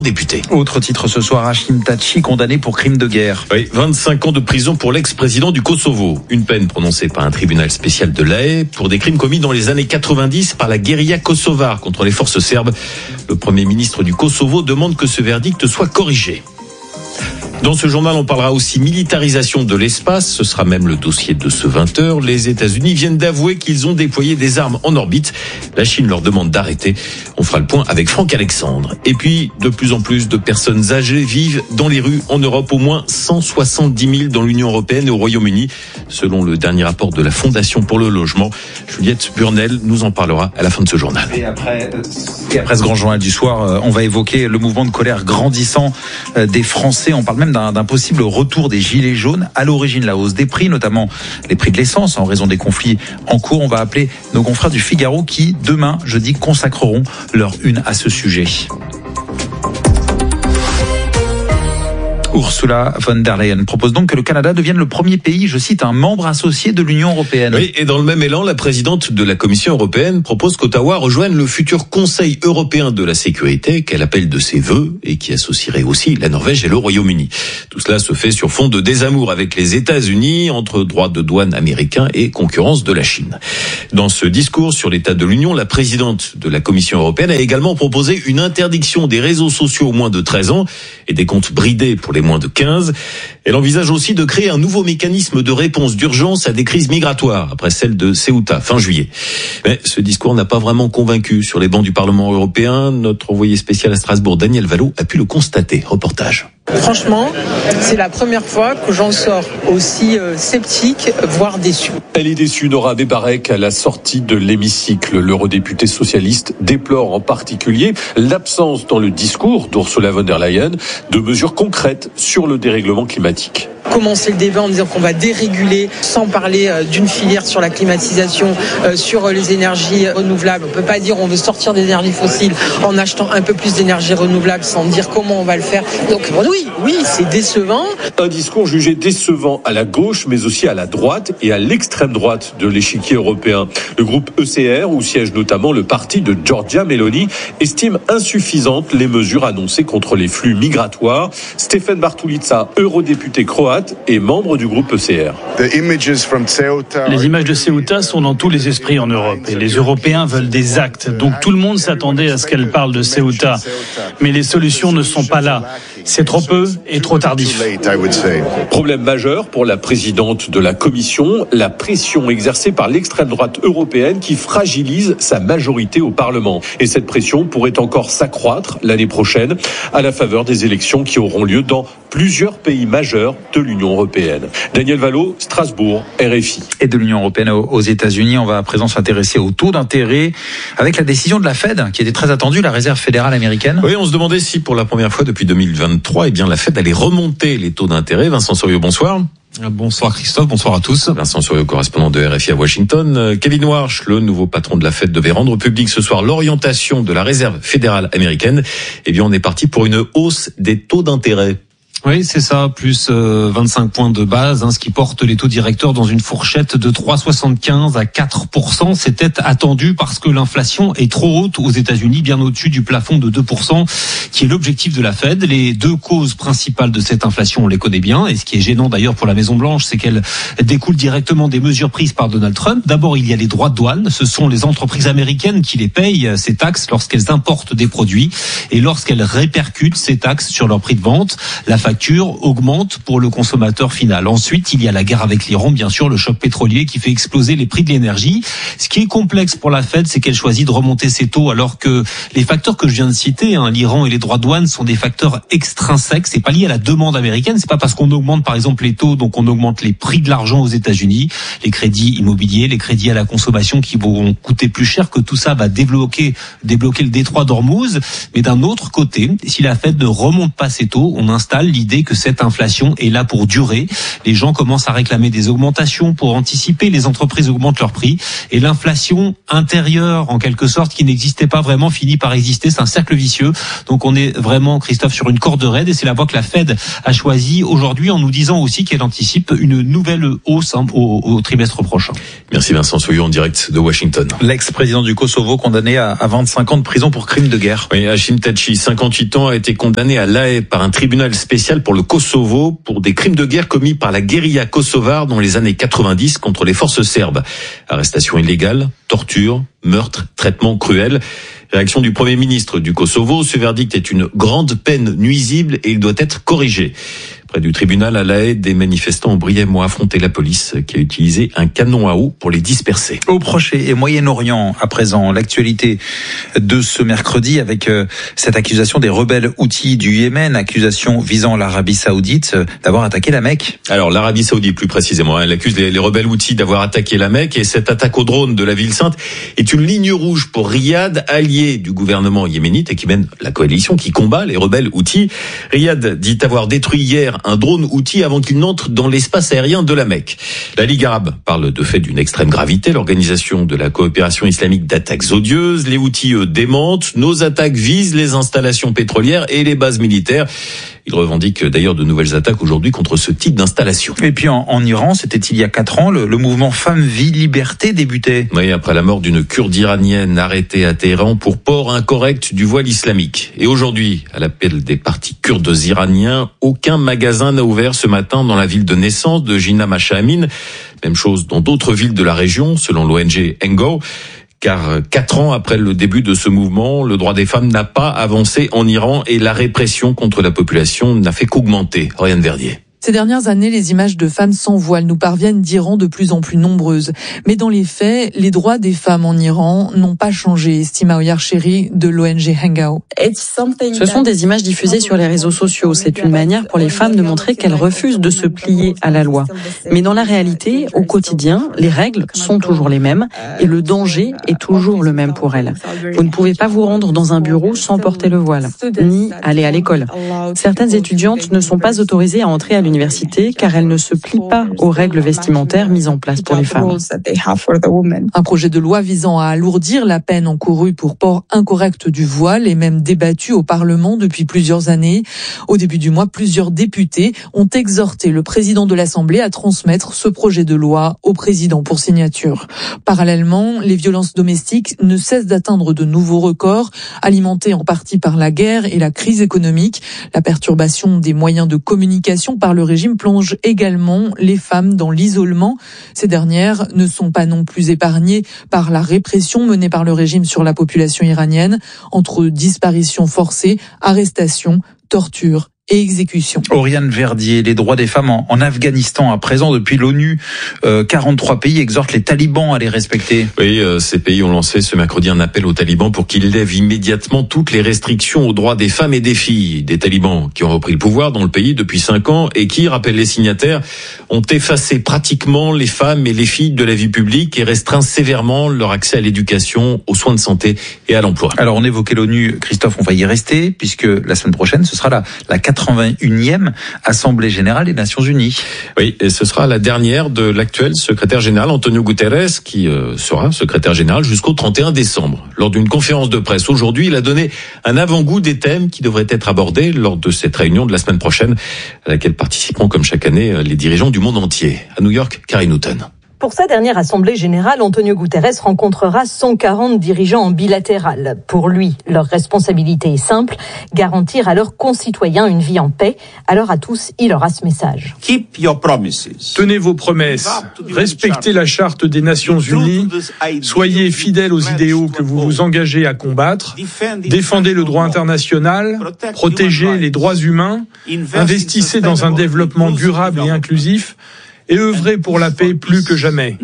député. Autre titre ce soir, Hashim Thaçi condamné pour crime de guerre. Oui, 25 ans de prison pour l'ex-président du Kosovo. Une peine prononcée par un tribunal spécial de La Haye pour des crimes commis dans les années 90 par la guérilla kosovare contre les forces serbes. Le Premier ministre du Kosovo demande que ce verdict soit corrigé. Dans ce journal, on parlera aussi militarisation de l'espace. Ce sera même le dossier de ce 20h. Les États-Unis viennent d'avouer qu'ils ont déployé des armes en orbite. La Chine leur demande d'arrêter. On fera le point avec Franck Alexandre. Et puis, de plus en plus de personnes âgées vivent dans les rues en Europe. Au moins 170 000 dans l'Union européenne et au Royaume-Uni, selon le dernier rapport de la Fondation pour le logement. Juliette Burnel nous en parlera à la fin de ce journal. Et après ce grand journal du soir, on va évoquer le mouvement de colère grandissant des Français. On parle même d'un possible retour des gilets jaunes. À l'origine, la hausse des prix, notamment les prix de l'essence en raison des conflits en cours. On va appeler nos confrères du Figaro qui, demain, jeudi, consacreront leur une à ce sujet. Ursula von der Leyen propose donc que le Canada devienne le premier pays, je cite, un membre associé de l'Union européenne. Oui, et dans le même élan, la présidente de la Commission européenne propose qu'Ottawa rejoigne le futur Conseil européen de la sécurité qu'elle appelle de ses vœux et qui associerait aussi la Norvège et le Royaume-Uni. Tout cela se fait sur fond de désamour avec les États-Unis entre droits de douane américains et concurrence de la Chine. Dans ce discours sur l'état de l'Union, la présidente de la Commission européenne a également proposé une interdiction des réseaux sociaux aux moins de 13 ans et des comptes bridés pour les moins de 15. Elle envisage aussi de créer un nouveau mécanisme de réponse d'urgence à des crises migratoires, après celle de Ceuta, fin juillet. Mais ce discours n'a pas vraiment convaincu sur les bancs du Parlement européen. Notre envoyé spécial à Strasbourg, Daniel Vallot, a pu le constater. Reportage. Franchement, c'est la première fois que j'en sors aussi sceptique, voire déçu. Elle est déçue, Nora Bebarek, à la sortie de l'hémicycle. L'eurodéputé socialiste déplore en particulier l'absence dans le discours d'Ursula von der Leyen de mesures concrètes sur le dérèglement climatique. Commencer le débat en disant qu'on va déréguler sans parler d'une filière sur la climatisation, sur les énergies renouvelables. On ne peut pas dire on veut sortir des énergies fossiles en achetant un peu plus d'énergie renouvelable sans dire comment on va le faire. Donc oui, c'est décevant. Un discours jugé décevant à la gauche, mais aussi à la droite et à l'extrême droite de l'échiquier européen. Le groupe ECR, où siège notamment le parti de Giorgia Meloni, estime insuffisantes les mesures annoncées contre les flux migratoires. Stefan Bartulica, eurodéputé croate et membre du groupe ECR. Les images de Ceuta sont dans tous les esprits en Europe et les Européens veulent des actes. Donc tout le monde s'attendait à ce qu'elle parle de Ceuta. Mais les solutions ne sont pas là. C'est trop peu et trop tardif. Problème majeur pour la présidente de la Commission, la pression exercée par l'extrême droite européenne qui fragilise sa majorité au Parlement. Et cette pression pourrait encore s'accroître l'année prochaine à la faveur des élections qui auront lieu dans plusieurs pays majeurs de l'Union européenne. Daniel Vallot, Strasbourg, RFI. Et de l'Union européenne aux États-Unis, on va à présent s'intéresser au taux d'intérêt avec la décision de la Fed, qui était très attendue, la Réserve fédérale américaine. Oui, on se demandait si pour la première fois depuis 2023, la Fed allait remonter les taux d'intérêt. Vincent Soriot, bonsoir. Bonsoir Christophe, bonsoir à tous. Vincent Soriot, correspondant de RFI à Washington. Kevin Warsh, le nouveau patron de la Fed, devait rendre public ce soir l'orientation de la Réserve fédérale américaine. On est parti pour une hausse des taux d'intérêt. Oui, c'est ça, plus 25 points de base, ce qui porte les taux directeurs dans une fourchette de 3,75 à 4%. C'était attendu parce que l'inflation est trop haute aux États-Unis, bien au-dessus du plafond de 2%, qui est l'objectif de la Fed. Les deux causes principales de cette inflation, on les connaît bien, et ce qui est gênant d'ailleurs pour la Maison-Blanche, c'est qu'elle découle directement des mesures prises par Donald Trump. D'abord, il y a les droits de douane. Ce sont les entreprises américaines qui les payent, ces taxes, lorsqu'elles importent des produits et lorsqu'elles répercutent ces taxes sur leur prix de vente. La facture augmente pour le consommateur final. Ensuite, il y a la guerre avec l'Iran, bien sûr, le choc pétrolier qui fait exploser les prix de l'énergie. Ce qui est complexe pour la Fed, c'est qu'elle choisit de remonter ses taux alors que les facteurs que je viens de citer, l'Iran et les droits de douane, sont des facteurs extrinsèques. C'est pas lié à la demande américaine. C'est pas parce qu'on augmente, par exemple, les taux, donc on augmente les prix de l'argent aux États-Unis, les crédits immobiliers, les crédits à la consommation qui vont coûter plus cher, que tout ça va débloquer le détroit d'Ormuz. Mais d'un autre côté, si la Fed ne remonte pas ses taux, on installe l'idée que cette inflation est là pour durer. Les gens commencent à réclamer des augmentations pour anticiper. Les entreprises augmentent leurs prix et l'inflation intérieure, en quelque sorte, qui n'existait pas vraiment, finit par exister. C'est un cercle vicieux. Donc on est vraiment, Christophe, sur une corde raide et c'est la voie que la Fed a choisie aujourd'hui en nous disant aussi qu'elle anticipe une nouvelle hausse au trimestre prochain. Merci Vincent Souillot en direct de Washington. L'ex-président du Kosovo condamné à 25 ans de prison pour crimes de guerre. Oui, Hashim Thaçi, 58 ans, a été condamné à La Haye par un tribunal spécial pour le Kosovo pour des crimes de guerre commis par la guérilla kosovare dans les années 90 contre les forces serbes. Arrestation illégale, torture, meurtre, traitement cruel. Réaction du Premier ministre du Kosovo, ce verdict est une grande peine nuisible et il doit être corrigé. Près du tribunal à La Haye, des manifestants ont brièvement affronté la police qui a utilisé un canon à eau pour les disperser. Au Proche et Moyen-Orient, à présent, l'actualité de ce mercredi avec cette accusation des rebelles houthis du Yémen, accusation visant l'Arabie Saoudite d'avoir attaqué la Mecque. Alors l'Arabie Saoudite plus précisément, elle accuse les rebelles houthis d'avoir attaqué la Mecque et cette attaque au drone de la ville sainte est une ligne rouge pour Riyad, allié du gouvernement yéménite et qui mène la coalition qui combat les rebelles houthis. Riyad dit avoir détruit hier un drone houthi avant qu'il n'entre dans l'espace aérien de la Mecque. La Ligue arabe parle de fait d'une extrême gravité, l'organisation de la coopération islamique d'attaques odieuses. Les houthis, eux, démentent. Nos attaques visent les installations pétrolières et les bases militaires. Il revendique d'ailleurs de nouvelles attaques aujourd'hui contre ce type d'installation. Et puis en Iran, c'était il y a 4 ans, le mouvement Femmes, Vie, Liberté débutait. Oui, après la mort d'une Kurde iranienne arrêtée à Téhéran pour port incorrect du voile islamique. Et aujourd'hui, à l'appel des partis kurdes iraniens, aucun magasin n'a ouvert ce matin dans la ville de naissance de Gina Mahsa Amini. Même chose dans d'autres villes de la région, selon l'ONG Engo. Car 4 ans après le début de ce mouvement, le droit des femmes n'a pas avancé en Iran et la répression contre la population n'a fait qu'augmenter. Oriane Verdier. Ces dernières années, les images de femmes sans voile nous parviennent d'Iran de plus en plus nombreuses. Mais dans les faits, les droits des femmes en Iran n'ont pas changé, estime Aoyar Chéri de l'ONG Hangao. Ce sont des images diffusées sur les réseaux sociaux. C'est une manière pour les femmes de montrer qu'elles refusent de se plier à la loi. Mais dans la réalité, au quotidien, les règles sont toujours les mêmes et le danger est toujours le même pour elles. Vous ne pouvez pas vous rendre dans un bureau sans porter le voile, ni aller à l'école. Certaines étudiantes ne sont pas autorisées à entrer à l'université car elle ne se plie pas aux règles vestimentaires mises en place pour les femmes. Un projet de loi visant à alourdir la peine encourue pour port incorrect du voile est même débattu au Parlement depuis plusieurs années. Au début du mois, plusieurs députés ont exhorté le président de l'Assemblée à transmettre ce projet de loi au président pour signature. Parallèlement, les violences domestiques ne cessent d'atteindre de nouveaux records, alimentés en partie par la guerre et la crise économique. La perturbation des moyens de communication par le régime plonge également les femmes dans l'isolement. Ces dernières ne sont pas non plus épargnées par la répression menée par le régime sur la population iranienne, entre disparitions forcées, arrestations, tortures et exécution. Oriane Verdier, les droits des femmes en Afghanistan à présent depuis l'ONU, 43 pays exhortent les talibans à les respecter. Oui, ces pays ont lancé ce mercredi un appel aux talibans pour qu'ils lèvent immédiatement toutes les restrictions aux droits des femmes et des filles. Des talibans qui ont repris le pouvoir dans le pays depuis 5 ans et qui, rappellent les signataires, ont effacé pratiquement les femmes et les filles de la vie publique et restreint sévèrement leur accès à l'éducation, aux soins de santé et à l'emploi. Alors on évoquait l'ONU, Christophe, on va y rester puisque la semaine prochaine ce sera la 81e Assemblée Générale des Nations Unies. Oui, et ce sera la dernière de l'actuel secrétaire général Antonio Guterres, qui sera secrétaire général jusqu'au 31 décembre. Lors d'une conférence de presse aujourd'hui, il a donné un avant-goût des thèmes qui devraient être abordés lors de cette réunion de la semaine prochaine, à laquelle participeront comme chaque année les dirigeants du monde entier. À New York, Carrie Newton. Pour sa dernière assemblée générale, Antonio Guterres rencontrera 140 dirigeants en bilatéral. Pour lui, leur responsabilité est simple, garantir à leurs concitoyens une vie en paix. Alors à tous, il aura ce message. Tenez vos promesses, respectez la charte des Nations Unies, soyez fidèles aux idéaux que vous vous engagez à combattre, défendez le droit international, protégez les droits humains, investissez dans un développement durable et inclusif, et œuvrer pour la paix plus que jamais.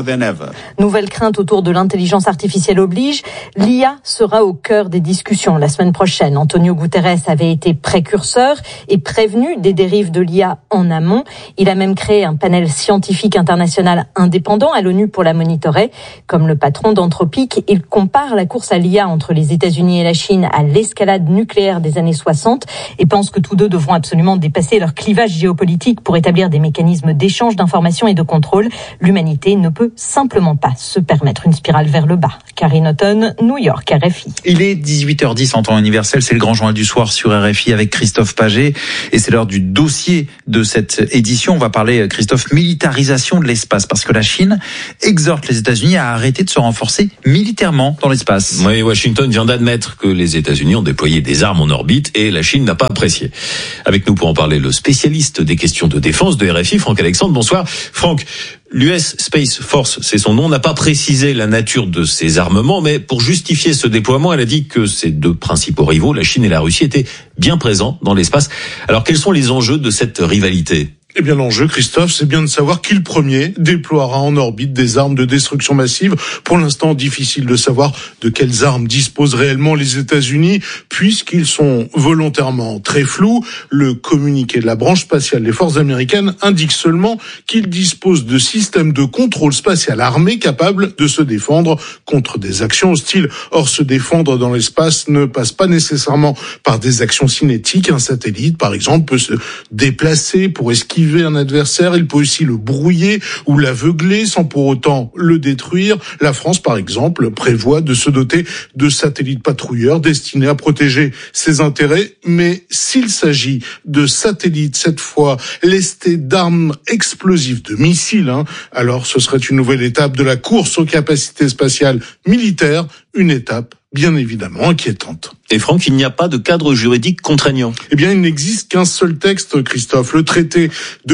Nouvelle crainte autour de l'intelligence artificielle oblige, l'IA sera au cœur des discussions la semaine prochaine. Antonio Guterres avait été précurseur et prévenu des dérives de l'IA en amont. Il a même créé un panel scientifique international indépendant à l'ONU pour la monitorer. Comme le patron d'Anthropic, il compare la course à l'IA entre les États-Unis et la Chine à l'escalade nucléaire des années 60 et pense que tous deux devront absolument dépasser leur clivage géopolitique pour établir des mécanismes d'échange d'informations et de contrôle. L'humanité ne peut simplement pas se permettre une spirale vers le bas. Karine Auton, New York, RFI. Il est 18h10 en temps universel, c'est le grand journal du soir sur RFI avec Christophe Paget et c'est l'heure du dossier de cette édition. On va parler, Christophe, militarisation de l'espace parce que la Chine exhorte les États-Unis à arrêter de se renforcer militairement dans l'espace. Oui, Washington vient d'admettre que les États-Unis ont déployé des armes en orbite et la Chine n'a pas apprécié. Avec nous pour en parler, le spécialiste des questions de défense de RFI, Franck Alexandre. Bonsoir. Franck, l'US Space Force, c'est son nom, n'a pas précisé la nature de ses armements, mais pour justifier ce déploiement, elle a dit que ses deux principaux rivaux, la Chine et la Russie, étaient bien présents dans l'espace. Alors quels sont les enjeux de cette rivalité ? Eh bien, l'enjeu, Christophe, c'est bien de savoir qui le premier déploiera en orbite des armes de destruction massive. Pour l'instant, difficile de savoir de quelles armes disposent réellement les États-Unis, puisqu'ils sont volontairement très flous. Le communiqué de la branche spatiale des forces américaines indique seulement qu'ils disposent de systèmes de contrôle spatial armés capables de se défendre contre des actions hostiles. Or, se défendre dans l'espace ne passe pas nécessairement par des actions cinétiques. Un satellite, par exemple, peut se déplacer pour esquiver un adversaire, il peut aussi le brouiller ou l'aveugler sans pour autant le détruire. La France, par exemple, prévoit de se doter de satellites patrouilleurs destinés à protéger ses intérêts. Mais s'il s'agit de satellites, cette fois lestés d'armes explosives, de missiles, alors ce serait une nouvelle étape de la course aux capacités spatiales militaires, une étape bien évidemment inquiétante. Et Franck, il n'y a pas de cadre juridique contraignant. Eh bien, il n'existe qu'un seul texte, Christophe. Le traité de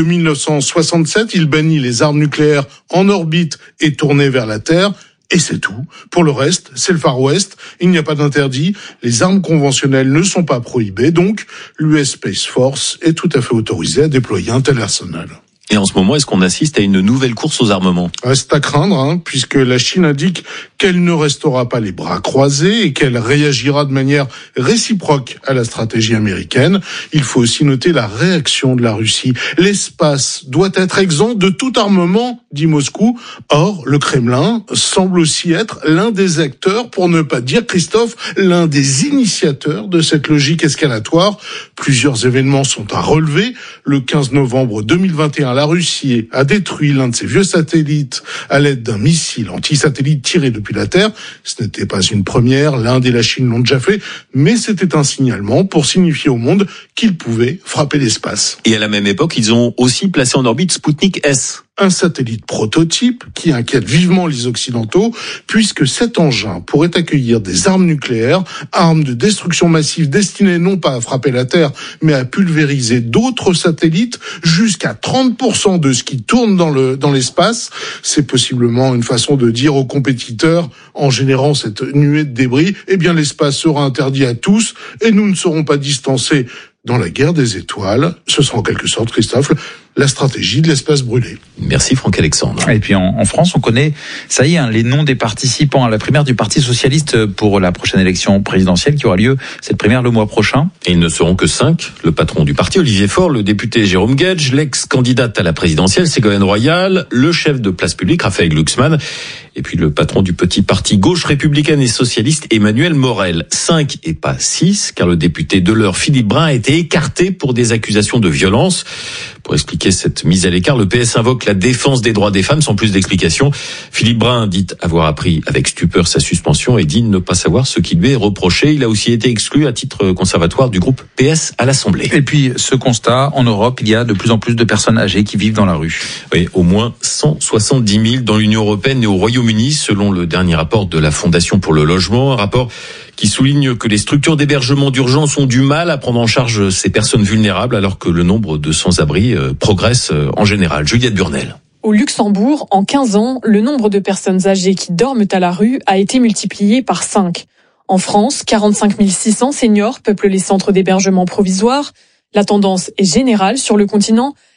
1967, il bannit les armes nucléaires en orbite et tournées vers la Terre. Et c'est tout. Pour le reste, c'est le Far West. Il n'y a pas d'interdit. Les armes conventionnelles ne sont pas prohibées. Donc, l'US Space Force est tout à fait autorisée à déployer un tel arsenal. Et en ce moment, est-ce qu'on assiste à une nouvelle course aux armements ? C'est à craindre, puisque la Chine indique qu'elle ne restera pas les bras croisés et qu'elle réagira de manière réciproque à la stratégie américaine. Il faut aussi noter la réaction de la Russie. L'espace doit être exempt de tout armement, dit Moscou. Or, le Kremlin semble aussi être l'un des acteurs, pour ne pas dire, Christophe, l'un des initiateurs de cette logique escalatoire. Plusieurs événements sont à relever. Le 15 novembre 2021, la Russie a détruit l'un de ses vieux satellites à l'aide d'un missile anti-satellite tiré depuis la Terre. Ce n'était pas une première, l'Inde et la Chine l'ont déjà fait, mais c'était un signalement pour signifier au monde qu'ils pouvaient frapper l'espace. Et à la même époque, ils ont aussi placé en orbite Sputnik S. Un satellite prototype qui inquiète vivement les Occidentaux, puisque cet engin pourrait accueillir des armes nucléaires, armes de destruction massive destinées non pas à frapper la Terre, mais à pulvériser d'autres satellites, jusqu'à 30% de ce qui tourne dans l'espace. C'est possiblement une façon de dire aux compétiteurs, en générant cette nuée de débris, eh bien l'espace sera interdit à tous et nous ne serons pas distancés. Dans la guerre des étoiles, ce sera en quelque sorte, Christophe, la stratégie de l'espace brûlé. Merci Franck Alexandre. Et puis en France, on connaît, ça y est, les noms des participants à la primaire du Parti Socialiste pour la prochaine élection présidentielle qui aura lieu, cette primaire, le mois prochain. Et ils ne seront que 5. Le patron du parti, Olivier Faure, le député Jérôme Guedj, l'ex-candidate à la présidentielle, Ségolène Royal, le chef de Place Publique, Raphaël Glucksmann, et puis le patron du petit parti gauche républicaine et socialiste, Emmanuel Morel. 5 et pas 6, car le député de l'Eure, Philippe Brun, a été écarté pour des accusations de violence. Pour expliquer cette mise à l'écart, le PS invoque la défense des droits des femmes sans plus d'explications. Philippe Brun dit avoir appris avec stupeur sa suspension et dit ne pas savoir ce qui lui est reproché. Il a aussi été exclu à titre conservatoire du groupe PS à l'Assemblée. Et puis ce constat, en Europe, il y a de plus en plus de personnes âgées qui vivent dans la rue. Oui, au moins 170 000 dans l'Union européenne et au Royaume-Uni, selon le dernier rapport de la Fondation pour le logement. Un rapport qui souligne que les structures d'hébergement d'urgence ont du mal à prendre en charge ces personnes vulnérables alors que le nombre de sans-abri progresse en général. Juliette Burnel. Au Luxembourg, en 15 ans, le nombre de personnes âgées qui dorment à la rue a été multiplié par 5. En France, 45 600 seniors peuplent les centres d'hébergement provisoire. La tendance est générale sur le continent.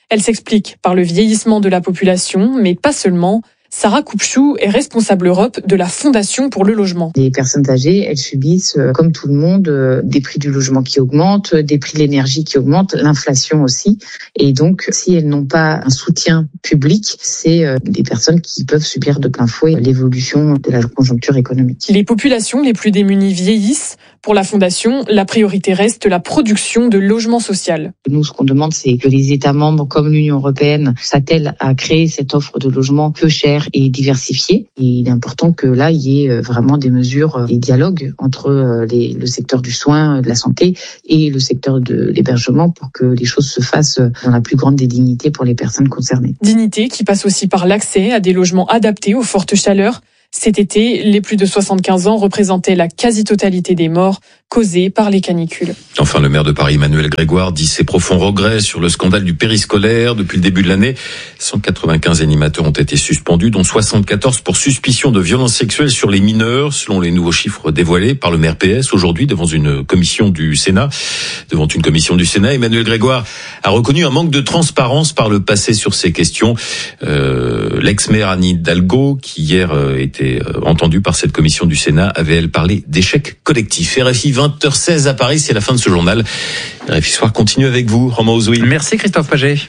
Elle s'explique par le vieillissement de la population, mais pas seulement. Sarah Koupchou est responsable Europe de la Fondation pour le logement. Les personnes âgées, elles subissent, comme tout le monde, des prix du logement qui augmentent, des prix de l'énergie qui augmentent, l'inflation aussi. Et donc, si elles n'ont pas un soutien public, c'est des personnes qui peuvent subir de plein fouet l'évolution de la conjoncture économique. Les populations les plus démunies vieillissent. Pour la Fondation, la priorité reste la production de logements sociaux. Nous, ce qu'on demande, c'est que les États membres, comme l'Union européenne, s'attellent à créer cette offre de logement peu chère et diversifiée. Et il est important que là, il y ait vraiment des mesures, des dialogues entre le secteur du soin, de la santé et le secteur de l'hébergement pour que les choses se fassent dans la plus grande des dignités pour les personnes concernées. Dignité qui passe aussi par l'accès à des logements adaptés aux fortes chaleurs. Cet été, les plus de 75 ans représentaient la quasi-totalité des morts causées par les canicules. Enfin, le maire de Paris, Emmanuel Grégoire, dit ses profonds regrets sur le scandale du périscolaire. Depuis le début de l'année, 195 animateurs ont été suspendus, dont 74 pour suspicion de violences sexuelles sur les mineurs, selon les nouveaux chiffres dévoilés par le maire PS aujourd'hui devant une commission du Sénat. Emmanuel Grégoire a reconnu un manque de transparence par le passé sur ces questions. L'ex-maire Anne Hidalgo, qui hier était entendue par cette commission du Sénat, avait elle parlé d'échec collectif. RFI 20h16 à Paris, c'est la fin de ce journal. RFI Soir continue avec vous, Romain Ozoui. Merci Christophe Paget.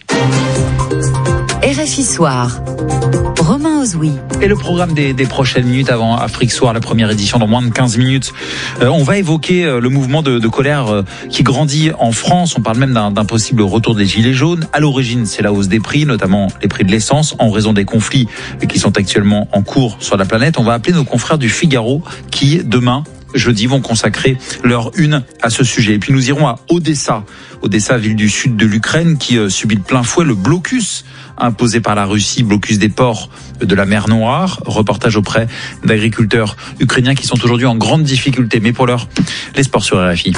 RFI Soir, Romain Ozoui. Et le programme des prochaines minutes avant Afrique Soir, la première édition dans moins de 15 minutes. On va évoquer le mouvement de colère qui grandit en France. On parle même d'un possible retour des gilets jaunes. À l'origine, c'est la hausse des prix, notamment les prix de l'essence, en raison des conflits qui sont actuellement en cours sur la planète. On va appeler nos confrères du Figaro qui, demain, jeudi, vont consacrer leur une à ce sujet. Et puis nous irons à Odessa, ville du sud de l'Ukraine, qui subit de plein fouet le blocus imposé par la Russie, blocus des ports de la mer Noire. Reportage auprès d'agriculteurs ukrainiens qui sont aujourd'hui en grande difficulté. Mais pour l'heure, les sports sur RFI.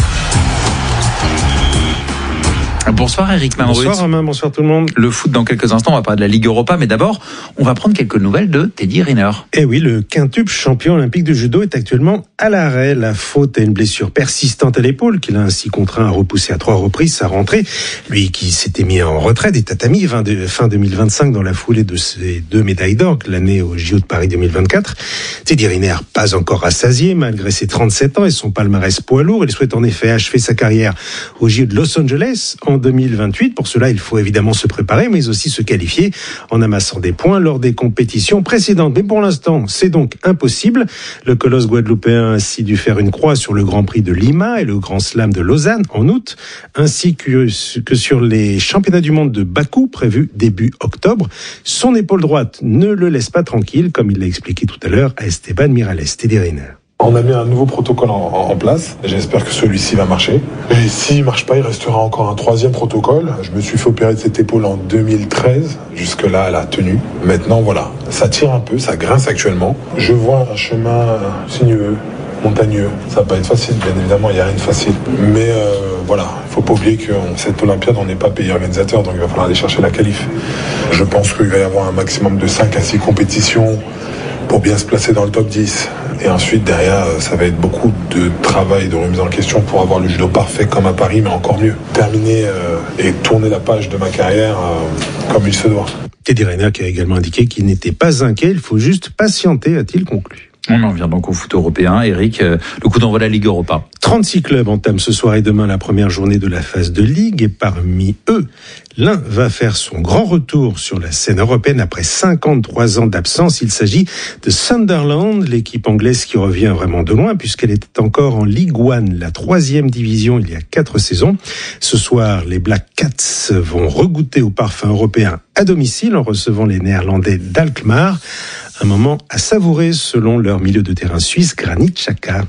Bonsoir Eric Mamrut. Bonsoir Romain, bonsoir tout le monde. Le foot dans quelques instants, on va parler de la Ligue Europa, mais d'abord, on va prendre quelques nouvelles de Teddy Riner. Eh oui, le quintuple champion olympique de judo est actuellement à l'arrêt. La faute à une blessure persistante à l'épaule, qu'il a ainsi contraint à repousser à 3 reprises sa rentrée. Lui qui s'était mis en retrait des tatamis fin 2025 dans la foulée de ses 2 médailles d'or l'année au JO de Paris 2024. Teddy Riner, pas encore rassasié malgré ses 37 ans et son palmarès poids lourd. Il souhaite en effet achever sa carrière au JO de Los Angeles en 2028. Pour cela, il faut évidemment se préparer, mais aussi se qualifier en amassant des points lors des compétitions précédentes. Mais pour l'instant, c'est donc impossible. Le colosse guadeloupéen a ainsi dû faire une croix sur le Grand Prix de Lima et le Grand Slam de Lausanne en août, ainsi que sur les championnats du monde de Bakou prévus début octobre. Son épaule droite ne le laisse pas tranquille, comme il l'a expliqué tout à l'heure à Esteban Miralles. Teddy Riner. On a mis un nouveau protocole en place. J'espère que celui-ci va marcher. Et s'il marche pas, il restera encore un 3e protocole. Je me suis fait opérer de cette épaule en 2013. Jusque-là, elle a tenu. Maintenant, voilà. Ça tire un peu, ça grince actuellement. Je vois un chemin sinueux, montagneux. Ça va pas être facile, bien évidemment, il n'y a rien de facile. Mais voilà, il faut pas oublier que cette Olympiade, on n'est pas pays organisateur, donc il va falloir aller chercher la qualif. Je pense qu'il va y avoir un maximum de 5 à 6 compétitions pour bien se placer dans le top 10. Et ensuite, derrière, ça va être beaucoup de travail, de remise en question pour avoir le judo parfait comme à Paris, mais encore mieux. Terminer et tourner la page de ma carrière comme il se doit. Teddy Riner qui a également indiqué qu'il n'était pas inquiet, il faut juste patienter, a-t-il conclu. On en vient donc au foot européen. Eric, le coup d'envoi de la Ligue Europa. 36 clubs entament ce soir et demain la première journée de la phase de Ligue. Et parmi eux, l'un va faire son grand retour sur la scène européenne après 53 ans d'absence. Il s'agit de Sunderland, l'équipe anglaise qui revient vraiment de loin puisqu'elle était encore en Ligue 1, la 3e division il y a 4 saisons. Ce soir, les Black Cats vont regoûter au parfum européen à domicile en recevant les Néerlandais d'Alkmaar. Un moment à savourer selon leur milieu de terrain suisse, Granit Xhaka.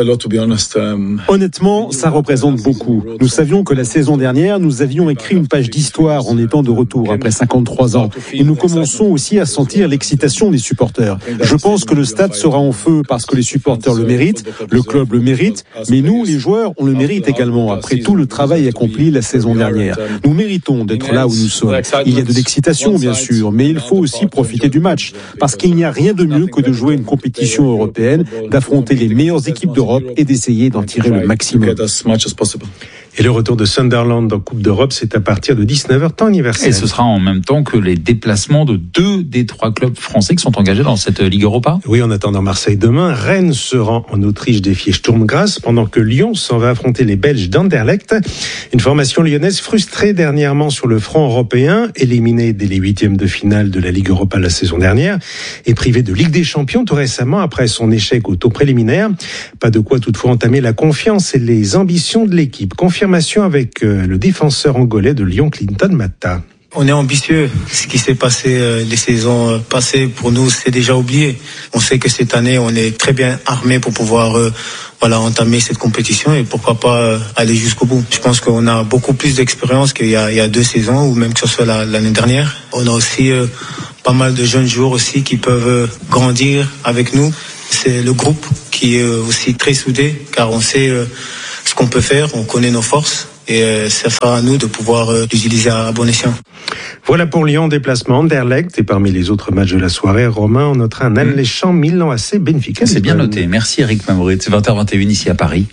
Honnêtement, ça représente beaucoup. Nous savions que la saison dernière, nous avions écrit une page d'histoire en étant de retour après 53 ans. Et nous commençons aussi à sentir l'excitation des supporters. Je pense que le stade sera en feu parce que les supporters le méritent, le club le mérite, mais nous, les joueurs, on le mérite également après tout le travail accompli la saison dernière. Nous méritons d'être là où nous sommes. Il y a de l'excitation, bien sûr, mais il faut aussi profiter du match parce qu'il n'y a rien de mieux que de jouer une compétition européenne, d'affronter les meilleures équipes d'Europe et d'essayer d'en tirer le maximum. Et le retour de Sunderland en Coupe d'Europe, c'est à partir de 19h, temps universel. Et ce sera en même temps que les déplacements de 2 des 3 clubs français qui sont engagés dans cette Ligue Europa. Oui, en attendant Marseille demain, Rennes se rend en Autriche défier Sturm Graz, pendant que Lyon s'en va affronter les Belges d'Anderlecht. Une formation lyonnaise frustrée dernièrement sur le front européen, éliminée dès les 8e de finale de la Ligue Europa la saison dernière, et privée de Ligue des Champions tout récemment après son échec au tour préliminaire. Pas de quoi toutefois entamer la confiance et les ambitions de l'équipe. Confirmation avec le défenseur angolais de Lyon, Clinton Mata. On est ambitieux. Ce qui s'est passé les saisons passées, pour nous, c'est déjà oublié. On sait que cette année, on est très bien armé pour pouvoir entamer cette compétition et pourquoi pas aller jusqu'au bout. Je pense qu'on a beaucoup plus d'expérience qu'il y a 2 saisons ou même que ce soit l'année dernière. On a aussi pas mal de jeunes joueurs aussi qui peuvent grandir avec nous. C'est le groupe qui est aussi très soudé car on sait ce qu'on peut faire, on connaît nos forces et ça sera à nous de pouvoir l'utiliser à bon escient. Voilà pour Lyon, déplacement Anderlecht. Et parmi les autres matchs de la soirée, Romain, on notera un alléchant Milan AC Benfica. C'est bien noté. Merci Eric Mamourit. C'est 20h21 ici à Paris.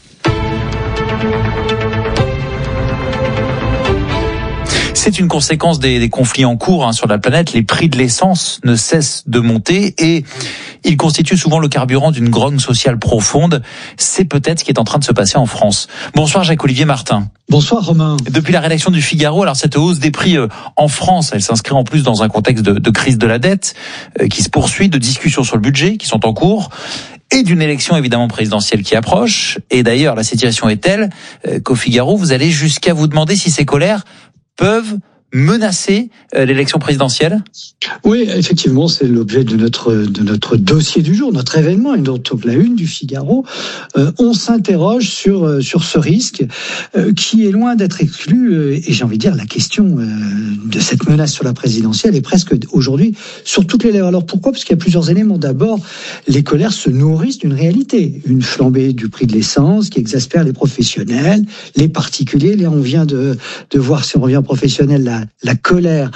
C'est une conséquence des conflits en cours sur la planète. Les prix de l'essence ne cessent de monter et ils constituent souvent le carburant d'une grogne sociale profonde. C'est peut-être ce qui est en train de se passer en France. Bonsoir Jacques-Olivier Martin. Bonsoir Romain. Depuis la rédaction du Figaro, alors cette hausse des prix en France, elle s'inscrit en plus dans un contexte de crise de la dette qui se poursuit, de discussions sur le budget qui sont en cours, et d'une élection évidemment présidentielle qui approche. Et d'ailleurs, la situation est telle qu'au Figaro, vous allez jusqu'à vous demander si ces colères peuvent menacer l'élection présidentielle? Oui, effectivement, c'est l'objet de notre dossier du jour, notre événement, et donc la une du Figaro. On s'interroge sur ce risque qui est loin d'être exclu, et j'ai envie de dire la question de cette menace sur la présidentielle est presque aujourd'hui sur toutes les lèvres. Alors pourquoi? Parce qu'il y a plusieurs éléments. D'abord, les colères se nourrissent d'une réalité, une flambée du prix de l'essence qui exaspère les professionnels, les particuliers. Là, on vient de voir, si on revient professionnel, la colère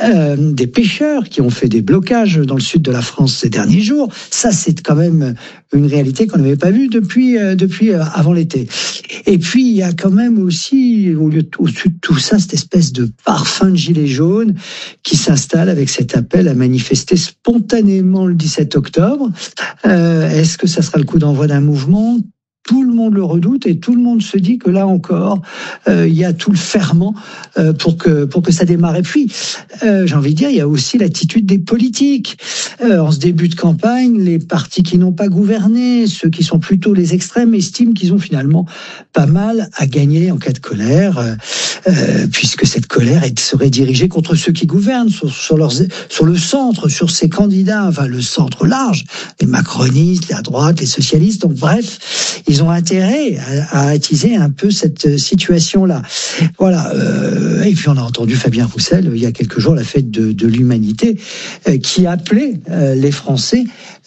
des pêcheurs qui ont fait des blocages dans le sud de la France ces derniers jours. Ça, c'est quand même une réalité qu'on n'avait pas vue depuis avant l'été. Et puis, il y a quand même aussi, au-dessus de tout ça, cette espèce de parfum de gilet jaune qui s'installe avec cet appel à manifester spontanément le 17 octobre. Est-ce que ça sera le coup d'envoi d'un mouvement ? Tout le monde le redoute et tout le monde se dit que là encore, il y a tout le ferment pour que ça démarre. Et puis, j'ai envie de dire, il y a aussi l'attitude des politiques. En ce début de campagne, les partis qui n'ont pas gouverné, ceux qui sont plutôt les extrêmes, estiment qu'ils ont finalement pas mal à gagner en cas de colère, puisque cette colère serait dirigée contre ceux qui gouvernent, sur le centre, sur ces candidats, enfin le centre large, les macronistes, la droite, les socialistes. Donc bref, ils ont intérêt à attiser un peu cette situation-là. Voilà. Et puis on a entendu Fabien Roussel il y a quelques jours, la fête de l'humanité, qui appelait les Français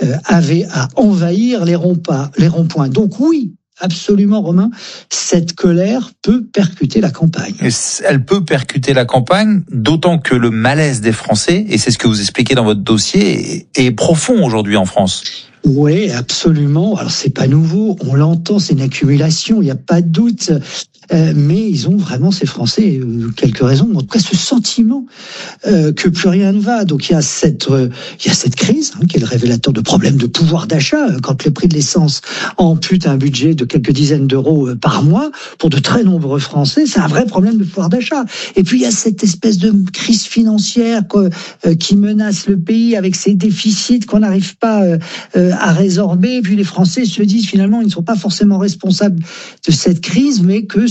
à envahir les ronds-points. Donc oui, absolument, Romain, cette colère peut percuter la campagne. Elle peut percuter la campagne, d'autant que le malaise des Français, et c'est ce que vous expliquez dans votre dossier, est profond aujourd'hui en France. Oui, absolument. Alors c'est pas nouveau, on l'entend, c'est une accumulation, il n'y a pas de doute. Mais ils ont vraiment, ces Français, quelques raisons, en tout cas ce sentiment que plus rien ne va. Donc il y a cette crise qui est le révélateur de problèmes de pouvoir d'achat. Quand le prix de l'essence ampute un budget de quelques dizaines d'euros par mois, pour de très nombreux Français, c'est un vrai problème de pouvoir d'achat. Et puis il y a cette espèce de crise financière qui menace le pays avec ces déficits qu'on n'arrive pas à résorber. Et puis les Français se disent finalement ils ne sont pas forcément responsables de cette crise, mais que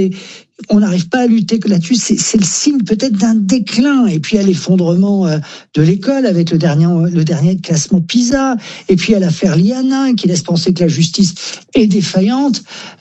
on n'arrive pas à lutter que là-dessus. C'est le signe peut-être d'un déclin. Et puis il y a l'effondrement de l'école avec le dernier classement PISA. Et puis il y a l'affaire Lianin qui laisse penser que la justice est défaillante.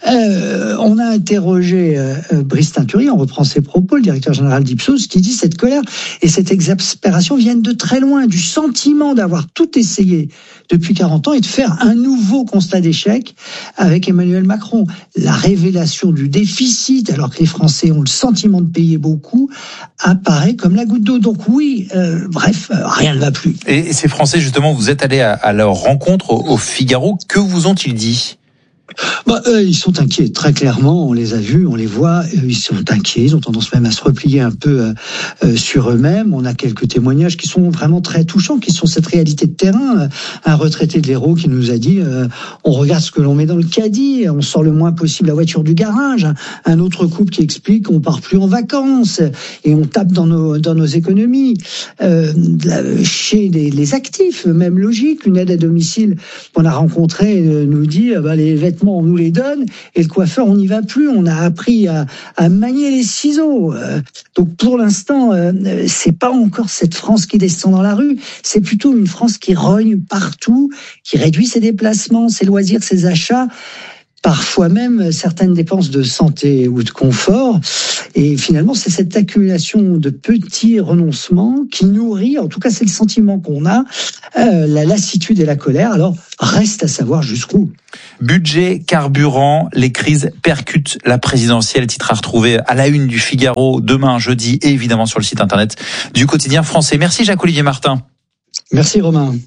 On a interrogé Brice Tinturi, on reprend ses propos, le directeur général d'Ipsos, qui dit cette colère et cette exaspération viennent de très loin, du sentiment d'avoir tout essayé depuis 40 ans et de faire un nouveau constat d'échec avec Emmanuel Macron. La révélation du déficit, alors que les Français ont le sentiment de payer beaucoup, apparaît comme la goutte d'eau. Donc oui, bref, rien ne va plus. Et ces Français, justement, vous êtes allés à leur rencontre au Figaro. Que vous ont-ils dit ? Ils sont inquiets, très clairement, on les a vus, on les voit, ils sont inquiets, ils ont tendance même à se replier un peu sur eux-mêmes. On a quelques témoignages qui sont vraiment très touchants, qui sont cette réalité de terrain. Un retraité de l'Hérault qui nous a dit on regarde ce que l'on met dans le caddie, on sort le moins possible la voiture du garage. Un autre couple qui explique qu'on part plus en vacances et on tape dans nos économies. Chez les actifs, même logique, une aide à domicile qu'on a rencontrée nous dit les vêtements on nous les donne et le coiffeur on n'y va plus, on a appris à manier les ciseaux. Donc pour l'instant c'est pas encore cette France qui descend dans la rue, c'est plutôt une France qui rogne partout, qui réduit ses déplacements, ses loisirs, ses achats, parfois même certaines dépenses de santé ou de confort. Et finalement, c'est cette accumulation de petits renoncements qui nourrit, en tout cas c'est le sentiment qu'on a, la lassitude et la colère. Alors, reste à savoir jusqu'où. Budget, carburant, les crises percutent la présidentielle. Titre à retrouver à la une du Figaro demain, jeudi, et évidemment sur le site internet du Quotidien français. Merci Jacques-Olivier Martin. Merci Romain.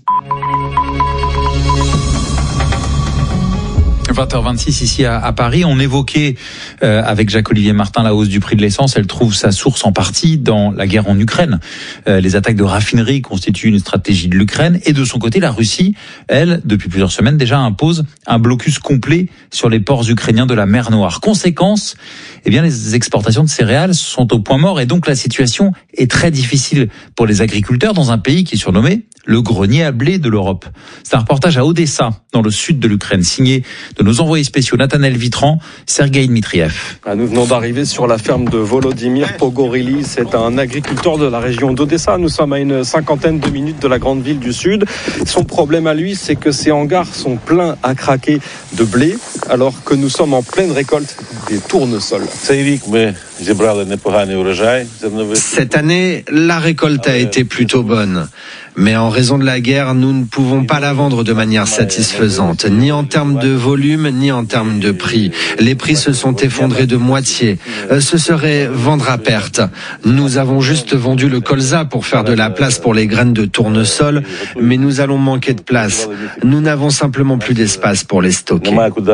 20h26 ici à Paris. On évoquait avec Jacques-Olivier Martin la hausse du prix de l'essence. Elle trouve sa source en partie dans la guerre en Ukraine. Les attaques de raffineries constituent une stratégie de l'Ukraine. Et de son côté, la Russie, elle, depuis plusieurs semaines déjà, impose un blocus complet sur les ports ukrainiens de la mer Noire. Conséquence, les exportations de céréales sont au point mort. Et donc la situation est très difficile pour les agriculteurs dans un pays qui est surnommé le grenier à blé de l'Europe. C'est un reportage à Odessa, dans le sud de l'Ukraine, signé de nos envoyés spéciaux Nathanaël Vitran, Sergueï Dmitriev. Nous venons d'arriver sur la ferme de Volodymyr Pogorely. C'est un agriculteur de la région d'Odessa. Nous sommes à une 50aine de minutes de la grande ville du sud. Son problème à lui, c'est que ses hangars sont pleins à craquer de blé, alors que nous sommes en pleine récolte des tournesols. Cette année, la récolte a été plutôt bonne. Mais en raison de la guerre, nous ne pouvons pas la vendre de manière satisfaisante, ni en termes de volume, ni en termes de prix. Les prix se sont effondrés de moitié. Ce serait vendre à perte. Nous avons juste vendu le colza pour faire de la place pour les graines de tournesol, mais nous allons manquer de place. Nous n'avons simplement plus d'espace pour les stocker.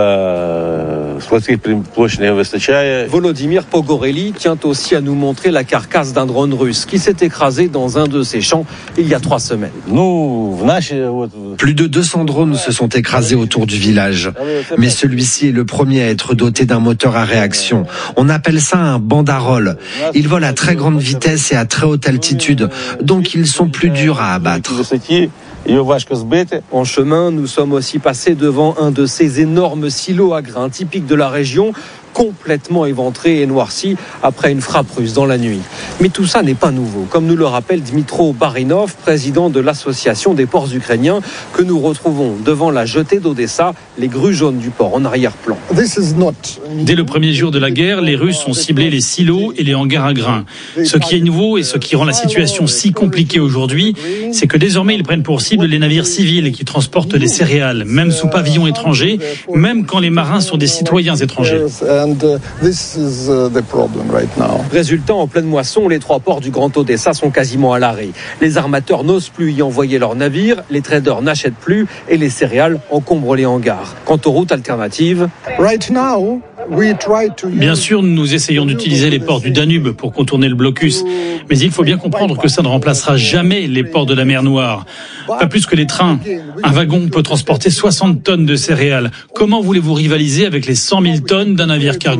Volodymyr Pogorely tient aussi à nous montrer la carcasse d'un drone russe qui s'est écrasé dans un de ses champs il y a 3 semaines. Plus de 200 drones se sont écrasés autour du village. Mais celui-ci est le premier à être doté d'un moteur à réaction. On appelle ça un bandarole. Ils volent à très grande vitesse et à très haute altitude, donc ils sont plus durs à abattre. En chemin, nous sommes aussi passés devant un de ces énormes silos à grains typiques de la région, complètement éventré et noirci après une frappe russe dans la nuit. Mais tout ça n'est pas nouveau, comme nous le rappelle Dmitro Barinov, président de l'association des ports ukrainiens, que nous retrouvons devant la jetée d'Odessa, les grues jaunes du port en arrière-plan. Dès le premier jour de la guerre, les Russes ont ciblé les silos et les hangars à grains. Ce qui est nouveau et ce qui rend la situation si compliquée aujourd'hui, c'est que désormais ils prennent pour cible les navires civils qui transportent les céréales, même sous pavillon étranger, même quand les marins sont des citoyens étrangers. Résultat, en pleine moisson, les 3 ports du Grand Odessa sont quasiment à l'arrêt. Les armateurs n'osent plus y envoyer leurs navires, les traders n'achètent plus et les céréales encombrent les hangars. Quant aux routes alternatives, bien sûr, nous essayons d'utiliser les ports du Danube pour contourner le blocus. Mais il faut bien comprendre que ça ne remplacera jamais les ports de la mer Noire. Pas plus que les trains. Un wagon peut transporter 60 tonnes de céréales. Comment voulez-vous rivaliser avec les 100 000 tonnes d'un navire cargo ?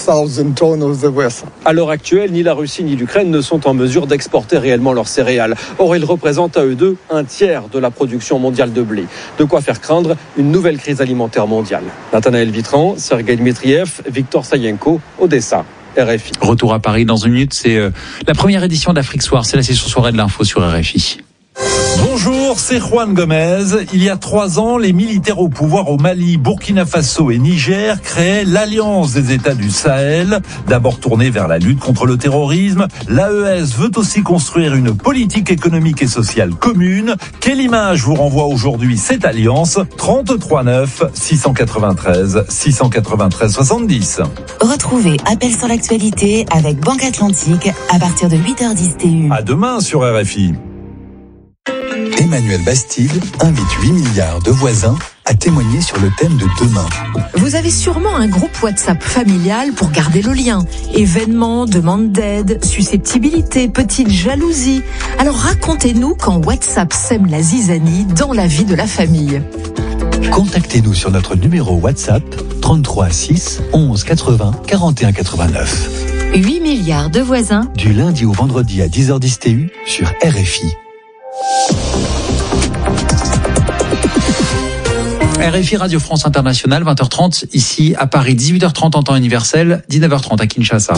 À l'heure actuelle, ni la Russie ni l'Ukraine ne sont en mesure d'exporter réellement leurs céréales. Or, ils représentent à eux deux un tiers de la production mondiale de blé. De quoi faire craindre une nouvelle crise alimentaire mondiale. Nathanaël Vitran, Sergueï Dmitriev, Victor Sayenko, Odessa. RFI. Retour à Paris dans une minute, c'est la première édition d'Afrique Soir, c'est la session soirée de l'info sur RFI. Bonjour, c'est Juan Gomez. Il y a 3 ans, les militaires au pouvoir au Mali, Burkina Faso et Niger créaient l'Alliance des États du Sahel. D'abord tournée vers la lutte contre le terrorisme, l'AES veut aussi construire une politique économique et sociale commune. Quelle image vous renvoie aujourd'hui cette alliance ? 33 9 693 693 70. Retrouvez Appel sur l'actualité avec Banque Atlantique à partir de 8h10 TU. À demain sur RFI. Emmanuel Bastide invite 8 milliards de voisins à témoigner sur le thème de demain. Vous avez sûrement un groupe WhatsApp familial pour garder le lien. Événements, demandes d'aide, susceptibilité, petite jalousie. Alors racontez-nous quand WhatsApp sème la zizanie dans la vie de la famille. Contactez-nous sur notre numéro WhatsApp 33 6 11 80 41 89. 8 milliards de voisins. Du lundi au vendredi à 10h10 TU sur RFI. RFI Radio France Internationale, 20h30 ici à Paris, 18h30 en temps universel, 19h30 à Kinshasa.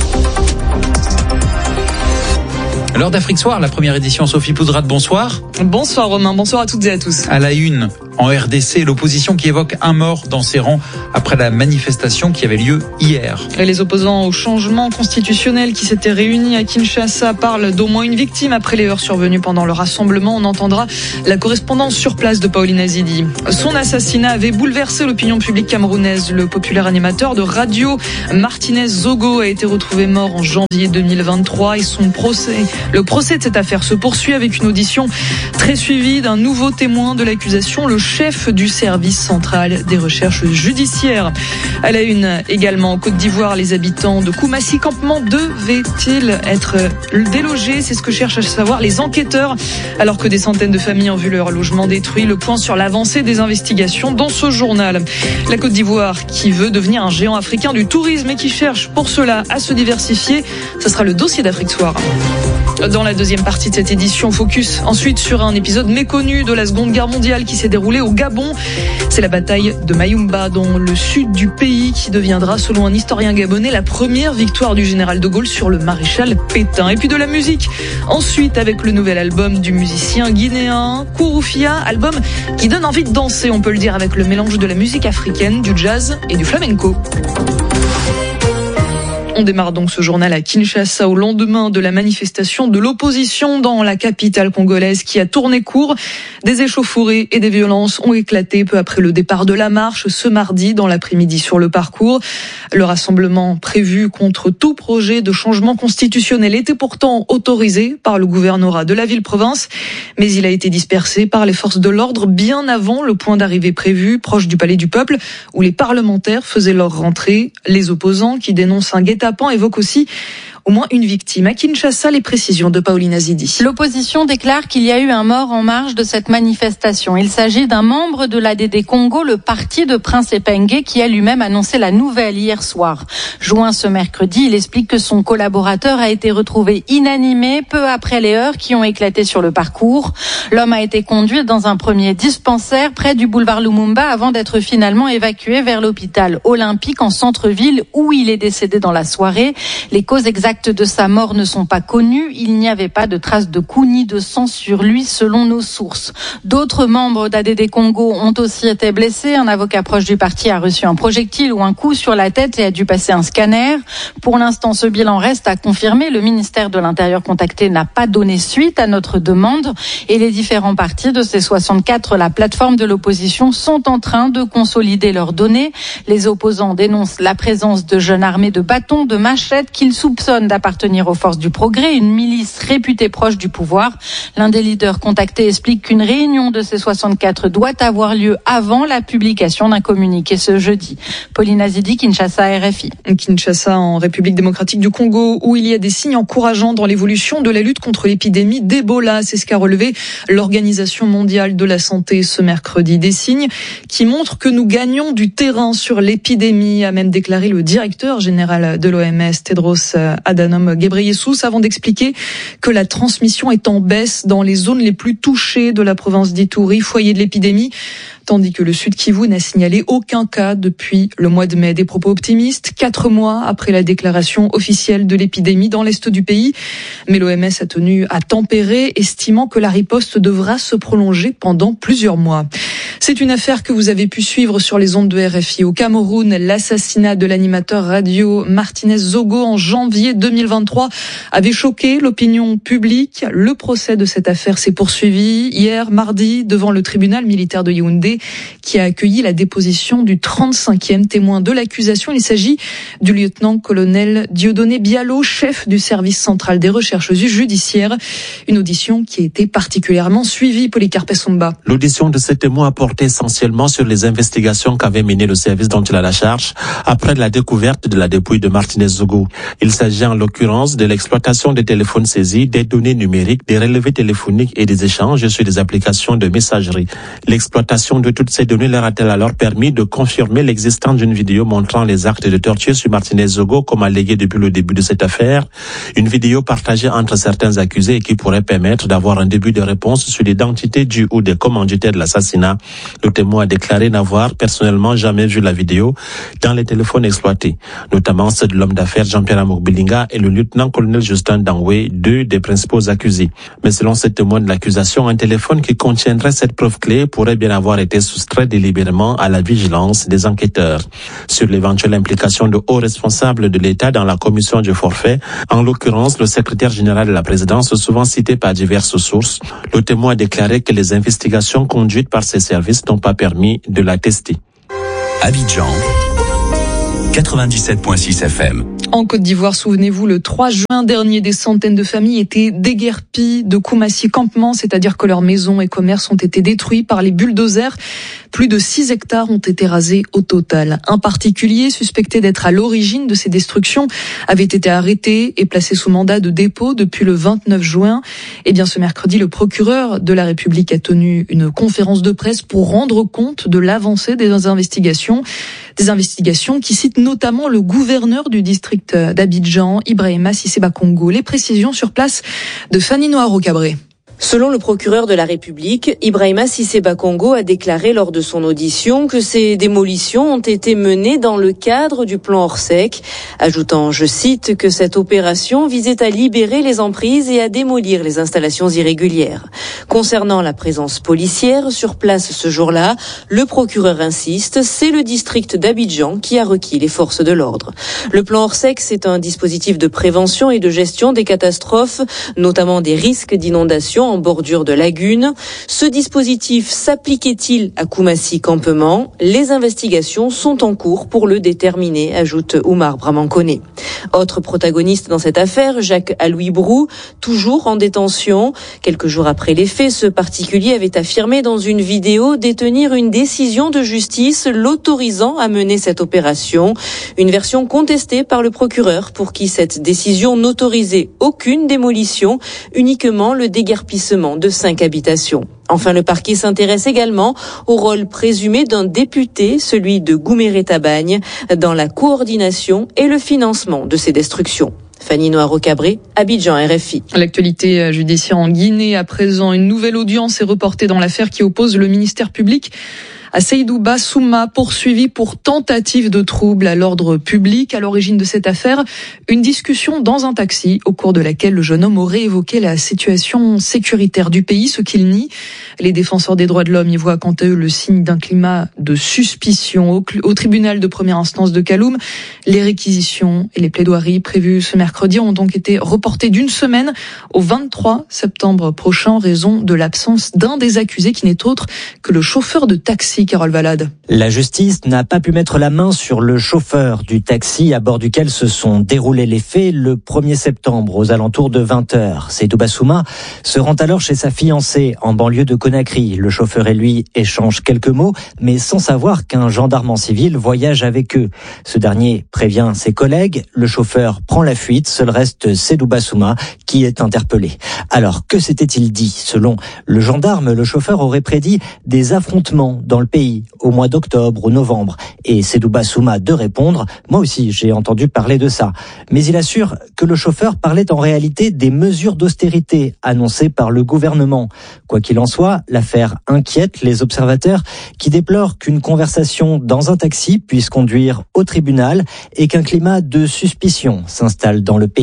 L'heure d'Afrique Soir, la première édition, Sophie Poudrade, bonsoir. Bonsoir Romain, bonsoir à toutes et à tous. À la une, en RDC, l'opposition qui évoque un mort dans ses rangs après la manifestation qui avait lieu hier. Et les opposants au changement constitutionnel qui s'étaient réunis à Kinshasa parlent d'au moins une victime après les heurts survenus pendant le rassemblement. On entendra la correspondance sur place de Pauline Azidi. Son assassinat avait bouleversé l'opinion publique camerounaise. Le populaire animateur de radio, Martinez Zogo, a été retrouvé mort en janvier 2023 et le procès de cette affaire se poursuit avec une audition très suivie d'un nouveau témoin de l'accusation, le chef du service central des recherches judiciaires. À la une également en Côte d'Ivoire, les habitants de Koumassi Campement devaient-ils être délogés? C'est ce que cherchent à savoir les enquêteurs, alors que des centaines de familles ont vu leur logement détruit. Le point sur l'avancée des investigations dans ce journal. La Côte d'Ivoire qui veut devenir un géant africain du tourisme et qui cherche pour cela à se diversifier. Ce sera le dossier d'Afrique Soir. Dans la deuxième partie de cette édition, focus ensuite sur un épisode méconnu de la Seconde Guerre mondiale qui s'est déroulé au Gabon. C'est la bataille de Mayumba dans le sud du pays qui deviendra, selon un historien gabonais, la première victoire du général de Gaulle sur le maréchal Pétain. Et puis de la musique, ensuite avec le nouvel album du musicien guinéen Kouroufia, album qui donne envie de danser, on peut le dire, avec le mélange de la musique africaine, du jazz et du flamenco. On démarre donc ce journal à Kinshasa au lendemain de la manifestation de l'opposition dans la capitale congolaise qui a tourné court. Des échauffourées et des violences ont éclaté peu après le départ de la marche ce mardi dans l'après-midi sur le parcours. Le rassemblement prévu contre tout projet de changement constitutionnel était pourtant autorisé par le gouvernorat de la ville-province, mais il a été dispersé par les forces de l'ordre bien avant le point d'arrivée prévu, proche du Palais du Peuple, où les parlementaires faisaient leur rentrée. Les opposants qui dénoncent un guet-apens évoque aussi au moins une victime. À Kinshasa, les précisions de Pauline Azidi. L'opposition déclare qu'il y a eu un mort en marge de cette manifestation. Il s'agit d'un membre de l'ADD Congo, le parti de Prince Epenge, qui a lui-même annoncé la nouvelle hier soir. Joint ce mercredi, il explique que son collaborateur a été retrouvé inanimé peu après les heurts qui ont éclaté sur le parcours. L'homme a été conduit dans un premier dispensaire près du boulevard Lumumba avant d'être finalement évacué vers l'hôpital olympique en centre-ville où il est décédé dans la soirée. Les causes exactes de sa mort ne sont pas connues. Il n'y avait pas de traces de coups ni de sang sur lui selon nos sources. D'autres membres d'ADD Congo ont aussi été blessés. Un avocat proche du parti a reçu un projectile ou un coup sur la tête et a dû passer un scanner. Pour l'instant, ce bilan reste à confirmer. Le ministère de l'Intérieur contacté n'a pas donné suite à notre demande et les différents partis de ces 64, la plateforme de l'opposition, sont en train de consolider leurs données. Les opposants dénoncent la présence de jeunes armés de bâtons, de machettes qu'ils soupçonnent d'appartenir aux forces du progrès, une milice réputée proche du pouvoir. L'un des leaders contactés explique qu'une réunion de ces 64 doit avoir lieu avant la publication d'un communiqué ce jeudi. Pauline Azidi, Kinshasa, RFI. Kinshasa, en République démocratique du Congo, où il y a des signes encourageants dans l'évolution de la lutte contre l'épidémie d'Ebola. C'est ce qu'a relevé l'Organisation mondiale de la santé ce mercredi. Des signes qui montrent que nous gagnons du terrain sur l'épidémie, a même déclaré le directeur général de l'OMS, Tedros Adhanom Ghebreyesus, avant d'expliquer que la transmission est en baisse dans les zones les plus touchées de la province d'Ituri, foyer de l'épidémie, tandis que le Sud Kivu n'a signalé aucun cas depuis le mois de mai. Des propos optimistes, 4 mois après la déclaration officielle de l'épidémie dans l'est du pays. Mais l'OMS a tenu à tempérer, estimant que la riposte devra se prolonger pendant plusieurs mois. C'est une affaire que vous avez pu suivre sur les ondes de RFI. Au Cameroun, l'assassinat de l'animateur radio Martinez Zogo en janvier 2023 avait choqué l'opinion publique. Le procès de cette affaire s'est poursuivi hier mardi devant le tribunal militaire de Yaoundé. parquet qui a accueilli la déposition du 35e témoin de l'accusation. Il s'agit du lieutenant-colonel Dieudonné Bialot, chef du service central des recherches judiciaires. Une audition qui a été particulièrement suivie, Polycarpe Somba. L'audition de ces témoins a porté essentiellement sur les investigations qu'avait menées le service dont il a la charge après la découverte de la dépouille de Martinez Zogo. Il s'agit en l'occurrence de l'exploitation des téléphones saisis, des données numériques, des relevés téléphoniques et des échanges sur des applications de messagerie. L'exploitation de toutes ces données leur a-t-elle alors permis de confirmer l'existence d'une vidéo montrant les actes de torture sur Martinez Zogo comme allégué depuis le début de cette affaire? Une vidéo partagée entre certains accusés et qui pourrait permettre d'avoir un début de réponse sur l'identité du ou des commanditaires de l'assassinat. Le témoin a déclaré n'avoir personnellement jamais vu la vidéo dans les téléphones exploités, notamment ceux de l'homme d'affaires Jean-Pierre Amokbilinga et le lieutenant-colonel Justin Dangwe, deux des principaux accusés. Mais selon ce témoin de l'accusation, un téléphone qui contiendrait cette preuve clé pourrait bien avoir été soustrait délibérément à la vigilance des enquêteurs. Sur l'éventuelle implication de hauts responsables de l'État dans la commission du forfait, en l'occurrence le secrétaire général de la présidence, souvent cité par diverses sources, le témoin a déclaré que les investigations conduites par ses services n'ont pas permis de l'attester. Abidjan, 97.6 FM. En Côte d'Ivoire, souvenez-vous, le 3 juin dernier, des centaines de familles étaient déguerpies de Koumassi campement, c'est-à-dire que leurs maisons et commerces ont été détruits par les bulldozers. Plus de 6 hectares ont été rasés au total. Un particulier suspecté d'être à l'origine de ces destructions avait été arrêté et placé sous mandat de dépôt depuis le 29 juin. Eh bien, ce mercredi, le procureur de la République a tenu une conférence de presse pour rendre compte de l'avancée des investigations. Des investigations qui citent notamment le gouverneur du district d'Abidjan, Ibrahima Sisseba Congo. Les précisions sur place de Fanny Noiro-Cabré. Selon le procureur de la République, Ibrahima Sisseba Congo a déclaré lors de son audition que ces démolitions ont été menées dans le cadre du plan Orsec, ajoutant, je cite, que cette opération visait à libérer les emprises et à démolir les installations irrégulières. Concernant la présence policière sur place ce jour-là, le procureur insiste, c'est le district d'Abidjan qui a requis les forces de l'ordre. Le plan Orsec, c'est un dispositif de prévention et de gestion des catastrophes, notamment des risques d'inondation en bordure de lagunes. Ce dispositif s'appliquait-il à Koumassi campement? Les investigations sont en cours pour le déterminer, ajoute Oumar Bramankone. Autre protagoniste dans cette affaire, Jacques Aloui Brou, toujours en détention. Quelques jours après les faits, ce particulier avait affirmé dans une vidéo détenir une décision de justice l'autorisant à mener cette opération. Une version contestée par le procureur pour qui cette décision n'autorisait aucune démolition, uniquement le déguerpissement de 5 habitations. Enfin, le parquet s'intéresse également au rôle présumé d'un député, celui de Gouméré Tabagne, dans la coordination et le financement de ces destructions. Fanny Noiro-Cabré, Abidjan, RFI. L'actualité judiciaire en Guinée, à présent, une nouvelle audience est reportée dans l'affaire qui oppose le ministère public à Seydou Bassouma, poursuivi pour tentative de trouble à l'ordre public. À l'origine de cette affaire, une discussion dans un taxi au cours de laquelle le jeune homme aurait évoqué la situation sécuritaire du pays, ce qu'il nie. Les défenseurs des droits de l'homme y voient quant à eux le signe d'un climat de suspicion. Au tribunal de première instance de Kaloum, les réquisitions et les plaidoiries prévues ce mercredi ont donc été reportées d'une semaine au 23 septembre prochain en raison de l'absence d'un des accusés qui n'est autre que le chauffeur de taxi. Carole Valade. La justice n'a pas pu mettre la main sur le chauffeur du taxi à bord duquel se sont déroulés les faits le 1er septembre aux alentours de 20h. Seydou Bassouma se rend alors chez sa fiancée en banlieue de Conakry. Le chauffeur et lui échangent quelques mots, mais sans savoir qu'un gendarme en civil voyage avec eux. Ce dernier prévient ses collègues, le chauffeur prend la fuite, seul reste Seydou Bassouma qui est interpellé. Alors, que s'était-il dit? Selon le gendarme, le chauffeur aurait prédit des affrontements dans le pays au mois d'octobre ou novembre. Et Seydou Bassouma de répondre, moi aussi j'ai entendu parler de ça. Mais il assure que le chauffeur parlait en réalité des mesures d'austérité annoncées par le gouvernement. Quoi qu'il en soit, l'affaire inquiète les observateurs qui déplorent qu'une conversation dans un taxi puisse conduire au tribunal et qu'un climat de suspicion s'installe dans le pays.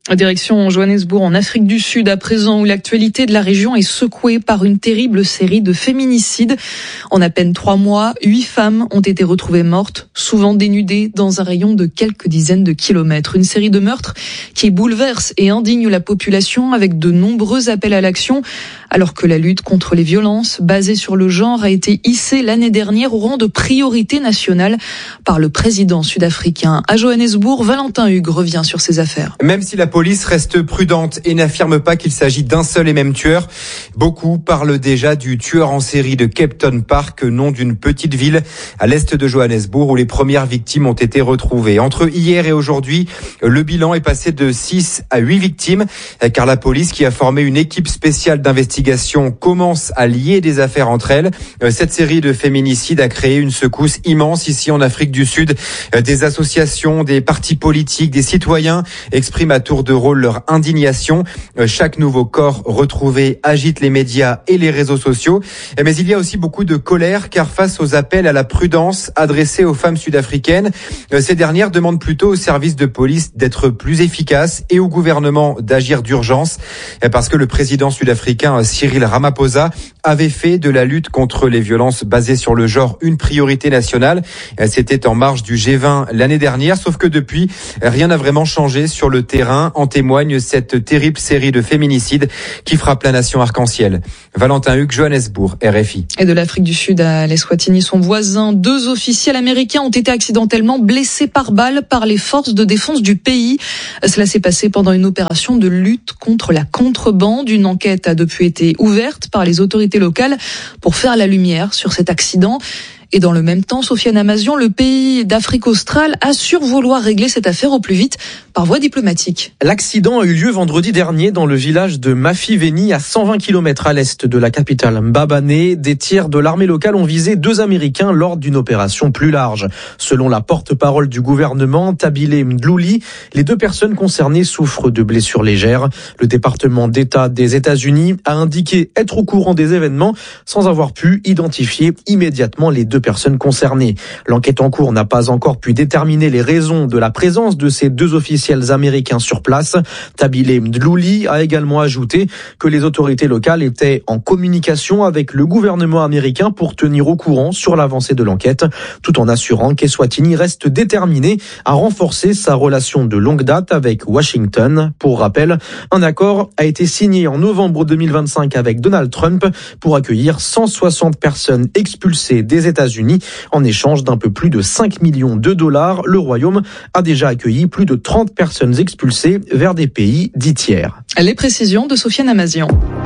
Direction Johannesburg en Afrique du Sud à présent, où l'actualité de la région est secouée par une terrible série de féminicides. En à peine 3 mois, 8 femmes ont été retrouvées mortes, souvent dénudées dans un rayon de quelques dizaines de kilomètres. Une série de meurtres qui bouleverse et indigne la population avec de nombreux appels à l'action, alors que la lutte contre les violences basées sur le genre a été hissée l'année dernière au rang de priorité nationale par le président sud-africain. À Johannesburg, Valentin Hugues revient sur ces affaires. Même si la police reste prudente et n'affirme pas qu'il s'agit d'un seul et même tueur, beaucoup parlent déjà du tueur en série de Kempton Park, nom d'une petite ville à l'est de Johannesburg où les premières victimes ont été retrouvées. Entre hier et aujourd'hui, le bilan est passé de 6 à 8 victimes, car la police, qui a formé une équipe spéciale d'investigation, commence à lier des affaires entre elles. Cette série de féminicides a créé une secousse immense ici en Afrique du Sud. Des associations, des partis politiques, des citoyens expriment à tour de rôle leur indignation. Chaque nouveau corps retrouvé agite les médias et les réseaux sociaux. Mais il y a aussi beaucoup de colère, car face aux appels à la prudence adressés aux femmes sud-africaines, ces dernières demandent plutôt aux services de police d'être plus efficaces et au gouvernement d'agir d'urgence, parce que le président sud-africain Cyril Ramaphosa avait fait de la lutte contre les violences basées sur le genre une priorité nationale. C'était en marge du G20 l'année dernière, sauf que depuis, rien n'a vraiment changé sur le terrain. En témoigne cette terrible série de féminicides qui frappe la nation arc-en-ciel. Valentin Hugues, Johannesburg, RFI. Et de l'Afrique du Sud à l'Eswatini, son voisin, 2 officiels américains ont été accidentellement blessés par balle par les forces de défense du pays. Cela s'est passé pendant une opération de lutte contre la contrebande. Une enquête a depuis été ouverte par les autorités locales pour faire la lumière sur cet accident. Et dans le même temps, Sofiane Amazian, le pays d'Afrique australe, assure vouloir régler cette affaire au plus vite par voie diplomatique. L'accident a eu lieu vendredi dernier dans le village de Mafiveni, à 120 km à l'est de la capitale Mbabane. Des tirs de l'armée locale ont visé 2 Américains lors d'une opération plus large. Selon la porte-parole du gouvernement, Thabile Mdlouli, les 2 personnes concernées souffrent de blessures légères. Le département d'État des États-Unis a indiqué être au courant des événements sans avoir pu identifier immédiatement les 2 personnes concernées. L'enquête en cours n'a pas encore pu déterminer les raisons de la présence de ces 2 officiels américains sur place. Thabile Mdlouli a également ajouté que les autorités locales étaient en communication avec le gouvernement américain pour tenir au courant sur l'avancée de l'enquête, tout en assurant qu'Eswatini reste déterminé à renforcer sa relation de longue date avec Washington. Pour rappel, un accord a été signé en novembre 2025 avec Donald Trump pour accueillir 160 personnes expulsées des États-Unis. En échange d'un peu plus de 5 millions de dollars, le Royaume a déjà accueilli plus de 30 personnes expulsées vers des pays dits tiers. Les précisions de Sofiane Amazian.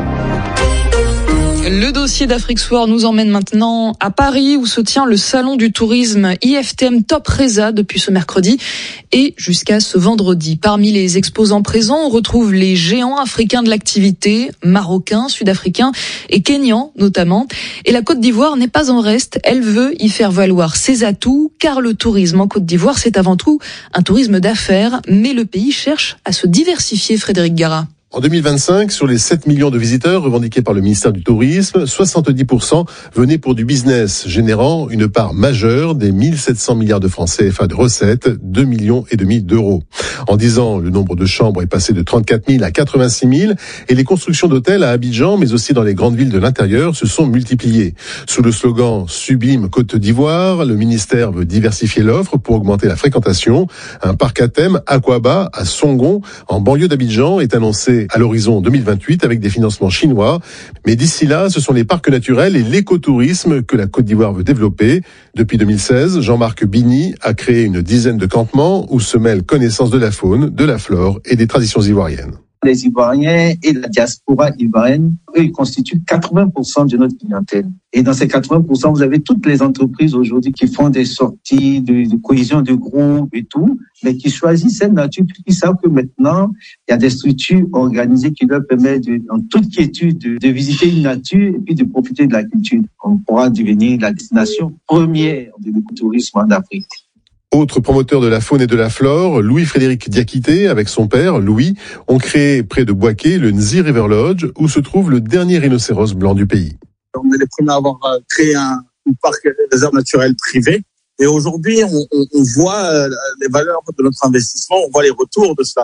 Le dossier d'Afrique Soir nous emmène maintenant à Paris, où se tient le salon du tourisme IFTM Top Reza depuis ce mercredi et jusqu'à ce vendredi. Parmi les exposants présents, on retrouve les géants africains de l'activité, marocains, sud-africains et kenyans notamment. Et la Côte d'Ivoire n'est pas en reste, elle veut y faire valoir ses atouts, car le tourisme en Côte d'Ivoire, c'est avant tout un tourisme d'affaires, mais le pays cherche à se diversifier, Frédéric Gara. En 2025, sur les 7 millions de visiteurs revendiqués par le ministère du Tourisme, 70% venaient pour du business, générant une part majeure des 1700 milliards de francs CFA de recettes, 2,5 millions d'euros. En 10 ans, le nombre de chambres est passé de 34 000 à 86 000 et les constructions d'hôtels à Abidjan, mais aussi dans les grandes villes de l'intérieur, se sont multipliées. Sous le slogan « Sublime Côte d'Ivoire », le ministère veut diversifier l'offre pour augmenter la fréquentation. Un parc à thème Aquaba à Songon, en banlieue d'Abidjan, est annoncé à l'horizon 2028 avec des financements chinois. Mais d'ici là, ce sont les parcs naturels et l'écotourisme que la Côte d'Ivoire veut développer. Depuis 2016, Jean-Marc Bini a créé une dizaine de campements où se mêlent connaissance de la faune, de la flore et des traditions ivoiriennes. Les Ivoiriens et la diaspora ivoirienne, eux, ils constituent 80% de notre clientèle. Et dans ces 80%, vous avez toutes les entreprises aujourd'hui qui font des sorties de cohésion de groupe et tout, mais qui choisissent cette nature, puisqu'ils savent que maintenant, il y a des structures organisées qui leur permettent, en toute quiétude, de visiter une nature et puis de profiter de la culture. On pourra devenir la destination première de l'écotourisme en Afrique. Autre promoteur de la faune et de la flore, Louis-Frédéric Diakité, avec son père, Louis, ont créé près de Boaké le Nzi River Lodge, où se trouve le dernier rhinocéros blanc du pays. On est les premiers à avoir créé un parc réserve naturelle privé. Et aujourd'hui, on voit les valeurs de notre investissement, on voit les retours de cela.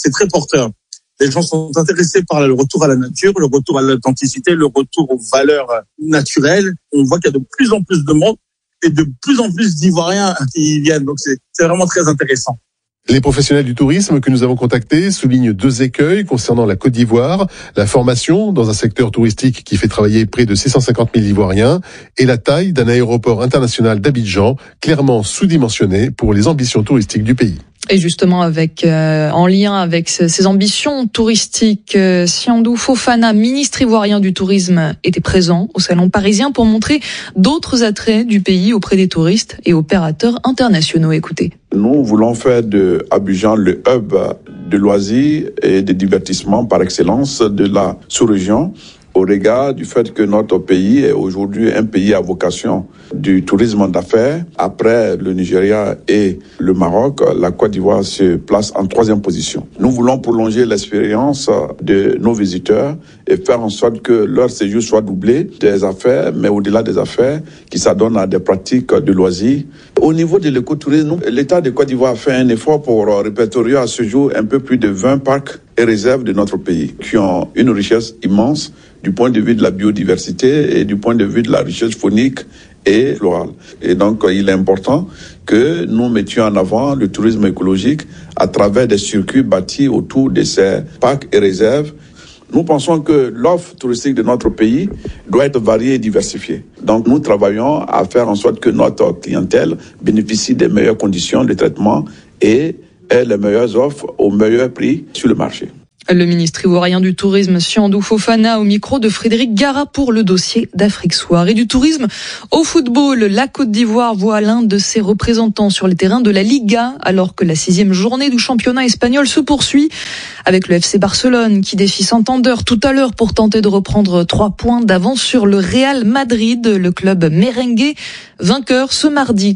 c'est très porteur. Les gens sont intéressés par le retour à la nature, le retour à l'authenticité, le retour aux valeurs naturelles. On voit qu'il y a de plus en plus de monde et de plus en plus d'Ivoiriens qui y viennent. Donc c'est vraiment très intéressant. Les professionnels du tourisme que nous avons contactés soulignent 2 écueils concernant la Côte d'Ivoire, la formation dans un secteur touristique qui fait travailler près de 650 000 Ivoiriens et la taille d'un aéroport international d'Abidjan, clairement sous-dimensionné pour les ambitions touristiques du pays. Et justement, en lien avec ses ambitions touristiques, Siandou Fofana, ministre ivoirien du tourisme, était présent au Salon parisien pour montrer d'autres attraits du pays auprès des touristes et opérateurs internationaux. Écoutez. Nous voulons faire de Abidjan le hub de loisirs et de divertissement par excellence de la sous-région, au regard du fait que notre pays est aujourd'hui un pays à vocation du tourisme d'affaires. Après le Nigeria et le Maroc, la Côte d'Ivoire se place en 3e position. Nous voulons prolonger l'expérience de nos visiteurs et faire en sorte que leur séjour soit doublé des affaires, mais au-delà des affaires, qui s'adonnent à des pratiques de loisirs. Au niveau de l'écotourisme, l'État de Côte d'Ivoire a fait un effort pour répertorier à ce jour un peu plus de 20 parcs et réserves de notre pays, qui ont une richesse immense du point de vue de la biodiversité et du point de vue de la richesse faunique et florale. Et donc, il est important que nous mettions en avant le tourisme écologique à travers des circuits bâtis autour de ces parcs et réserves. Nous pensons que l'offre touristique de notre pays doit être variée et diversifiée. Donc, nous travaillons à faire en sorte que notre clientèle bénéficie des meilleures conditions de traitement et ait les meilleures offres au meilleur prix sur le marché. Le ministre ivoirien du tourisme, Siandou Fofana, au micro de Frédéric Gara pour le dossier d'Afrique Soir. Et du tourisme au football, la Côte d'Ivoire voit l'un de ses représentants sur les terrains de la Liga, alors que la 6e journée du championnat espagnol se poursuit avec le FC Barcelone qui défie Santander tout à l'heure pour tenter de reprendre 3 points d'avance sur le Real Madrid. Le club merengue, vainqueur ce mardi,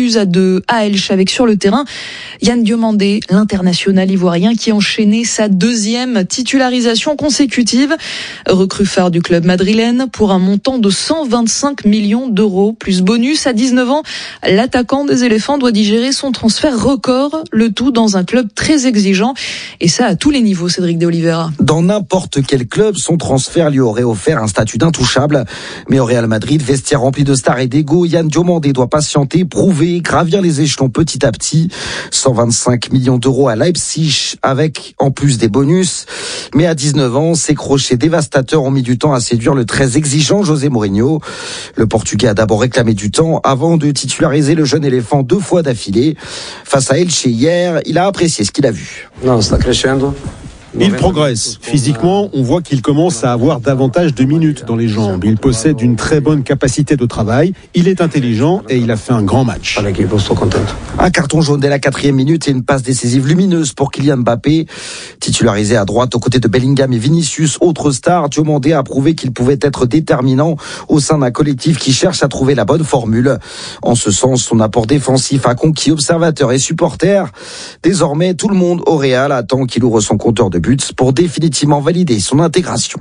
3-2 à Elche, avec sur le terrain Yann Diomandé, l'international ivoirien qui a enchaîné sa 2e titularisation consécutive. Recrue phare du club madrilène pour un montant de 125 millions d'euros plus bonus. À 19 ans, l'attaquant des éléphants doit digérer son transfert record, le tout dans un club très exigeant, et ça à tous les niveaux. Cédric de Oliveira. Dans n'importe quel club, son transfert lui aurait offert un statut d'intouchable. Mais au Real Madrid, vestiaire rempli de stars et d'ego, Yann Diomandé doit patienter, prouver, gravir les échelons petit à petit. 125 millions d'euros à Leipzig, avec en plus des bonus. Mais à 19 ans, ses crochets dévastateurs ont mis du temps à séduire le très exigeant José Mourinho. Le Portugais a d'abord réclamé du temps avant de titulariser le jeune éléphant 2 fois d'affilée. Face à Elche hier, il a apprécié ce qu'il a vu. Non, está crescendo. Il progresse. Physiquement, on voit qu'il commence à avoir davantage de minutes dans les jambes. Il possède une très bonne capacité de travail. Il est intelligent et il a fait un grand match. Un carton jaune dès la 4e minute et une passe décisive lumineuse pour Kylian Mbappé. Titularisé à droite aux côtés de Bellingham et Vinicius, autre star, Diomandé a prouvé qu'il pouvait être déterminant au sein d'un collectif qui cherche à trouver la bonne formule. En ce sens, son apport défensif a conquis observateurs et supporters. Désormais, tout le monde au Real attend qu'il ouvre son compteur de buts pour définitivement valider son intégration.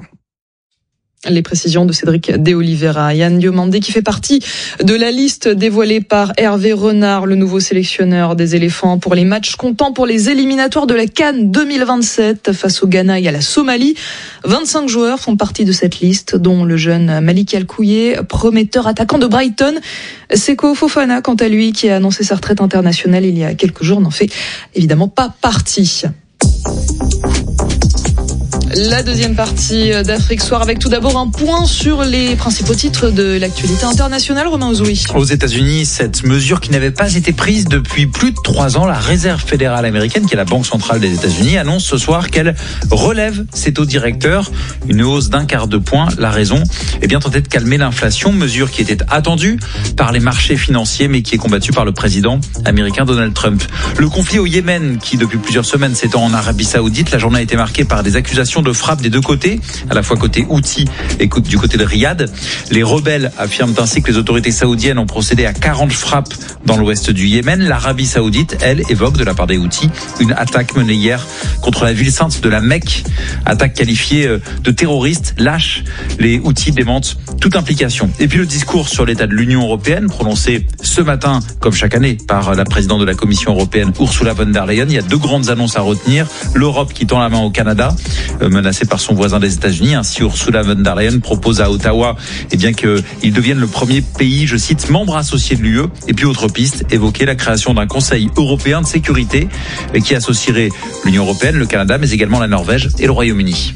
Les précisions de Cédric de Oliveira. Yann Diomandé qui fait partie de la liste dévoilée par Hervé Renard, le nouveau sélectionneur des éléphants, pour les matchs comptant pour les éliminatoires de la CAN 2027 face au Ghana et à la Somalie. 25 joueurs font partie de cette liste, dont le jeune Malik Alkouye, prometteur attaquant de Brighton. Seko Fofana, quant à lui, qui a annoncé sa retraite internationale il y a quelques jours, n'en fait évidemment pas partie. La deuxième partie d'Afrique Soir avec tout d'abord un point sur les principaux titres de l'actualité internationale. Romain Ozoui. Aux États-Unis, cette mesure qui n'avait pas été prise depuis plus de 3 ans, la Réserve fédérale américaine, qui est la banque centrale des États-Unis, annonce ce soir qu'elle relève ses taux directeurs, une hausse d'1/4 de point. La raison, tenter de calmer l'inflation, mesure qui était attendue par les marchés financiers, mais qui est combattue par le président américain Donald Trump. Le conflit au Yémen, qui depuis plusieurs semaines s'étend en Arabie Saoudite, la journée a été marquée par des accusations intentions de frappe des deux côtés, à la fois côté Houthi et du côté de Riyad. Les rebelles affirment ainsi que les autorités saoudiennes ont procédé à 40 frappes dans l'ouest du Yémen. L'Arabie saoudite, elle, évoque de la part des Houthis une attaque menée hier contre la ville sainte de la Mecque. Attaque qualifiée de terroriste, lâche. Les Houthis démentent toute implication. Et puis le discours sur l'état de l'Union européenne, prononcé ce matin, comme chaque année, par la présidente de la Commission européenne, Ursula von der Leyen. Il y a deux grandes annonces à retenir. L'Europe qui tend la main au Canada, menacé par son voisin des États-Unis. Ainsi, Ursula von der Leyen propose à Ottawa qu'il devienne le premier pays, je cite, membre associé de l'UE. Et puis autre piste, évoquer la création d'un Conseil européen de sécurité qui associerait l'Union européenne, le Canada, mais également la Norvège et le Royaume-Uni.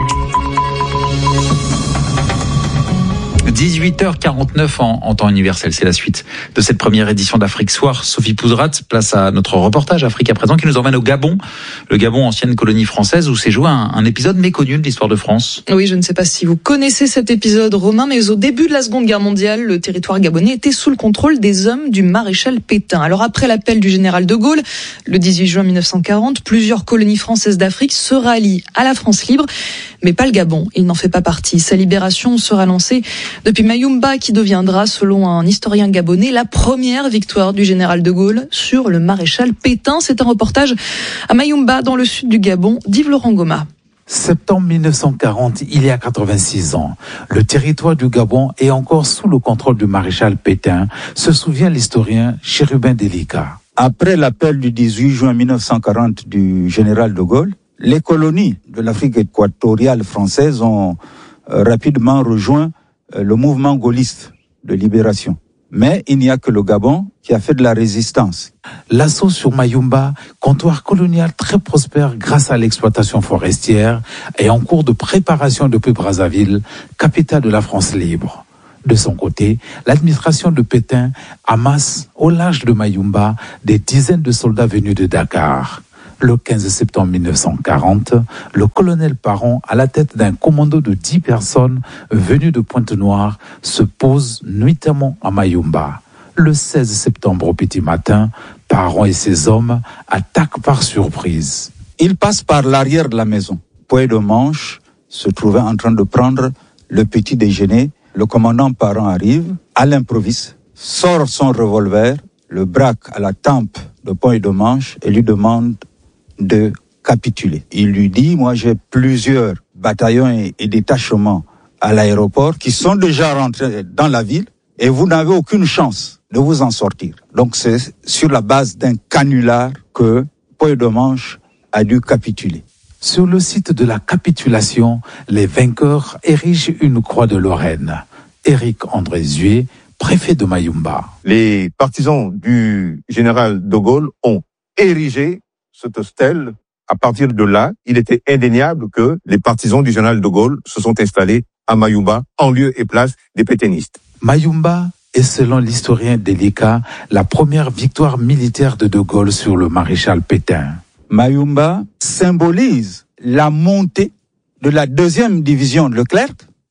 18h49 en temps universel, c'est la suite de cette première édition d'Afrique Soir. Sophie Pouzrat, place à notre reportage Afrique à présent qui nous emmène au Gabon. Le Gabon, ancienne colonie française, où s'est joué un épisode méconnu de l'histoire de France. Oui, je ne sais pas si vous connaissez cet épisode, Romain, mais au début de la Seconde Guerre mondiale, le territoire gabonais était sous le contrôle des hommes du maréchal Pétain. Alors après l'appel du général de Gaulle, le 18 juin 1940, plusieurs colonies françaises d'Afrique se rallient à la France libre, mais pas le Gabon, il n'en fait pas partie. Sa libération sera lancée depuis Mayumba, qui deviendra, selon un historien gabonais, la première victoire du général de Gaulle sur le maréchal Pétain. C'est un reportage à Mayumba, dans le sud du Gabon, d'Yves Laurent Goma. Septembre 1940, il y a 86 ans, le territoire du Gabon est encore sous le contrôle du maréchal Pétain, se souvient l'historien Chérubin Delika. Après l'appel du 18 juin 1940 du général de Gaulle, les colonies de l'Afrique équatoriale française ont rapidement rejoint le mouvement gaulliste de libération. Mais il n'y a que le Gabon qui a fait de la résistance. L'assaut sur Mayumba, comptoir colonial très prospère grâce à l'exploitation forestière, est en cours de préparation depuis Brazzaville, capitale de la France libre. De son côté, l'administration de Pétain amasse au large de Mayumba des dizaines de soldats venus de Dakar. Le 15 septembre 1940, le colonel Parent, à la tête d'un commando de 10 personnes venues de Pointe-Noire, se pose nuitamment à Mayumba. Le 16 septembre au petit matin, Parent et ses hommes attaquent par surprise. Ils passent par l'arrière de la maison. Poids de Manche se trouvait en train de prendre le petit déjeuner. Le commandant Parent arrive, à l'improviste, sort son revolver, le braque à la tempe de Poids de Manche et lui demande de capituler. Il lui dit, moi j'ai plusieurs bataillons et détachements à l'aéroport qui sont déjà rentrés dans la ville et vous n'avez aucune chance de vous en sortir. Donc c'est sur la base d'un canular que Poids de Manche a dû capituler. Sur le site de la capitulation, les vainqueurs érigent une croix de Lorraine. Éric Andrézieux, préfet de Mayumba. Les partisans du général de Gaulle ont érigé cette stèle. À partir de là, il était indéniable que les partisans du général de Gaulle se sont installés à Mayumba, en lieu et place des pétainistes. Mayumba est, selon l'historien Delika, la première victoire militaire de Gaulle sur le maréchal Pétain. Mayumba symbolise la montée de la 2e division de Leclerc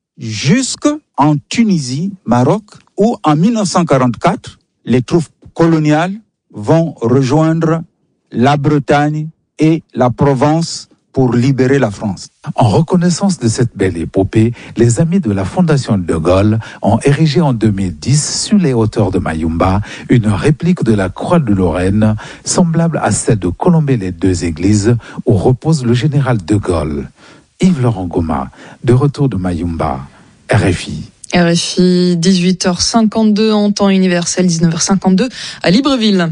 jusqu'en Tunisie, Maroc, où en 1944, les troupes coloniales vont rejoindre la Bretagne et la Provence pour libérer la France. En reconnaissance de cette belle épopée, les amis de la Fondation de Gaulle ont érigé en 2010, sur les hauteurs de Mayumba, une réplique de la Croix de Lorraine, semblable à celle de Colombey-les-Deux-Églises, où repose le général de Gaulle. Yves Laurent Goma, de retour de Mayumba, RFI. RFI, 18h52 en temps universel, 19h52 à Libreville.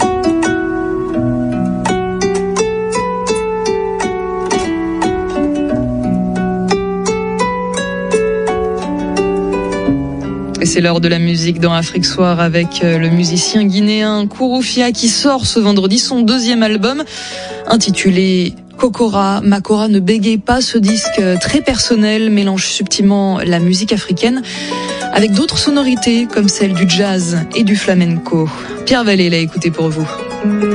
Et c'est l'heure de la musique dans Afrique Soir avec le musicien guinéen Kouroufia qui sort ce vendredi son 2e album intitulé Kokora. Makora, ne bégaye pas, ce disque très personnel mélange subtilement la musique africaine avec d'autres sonorités comme celle du jazz et du flamenco. Pierre Vallée l'a écouté pour vous.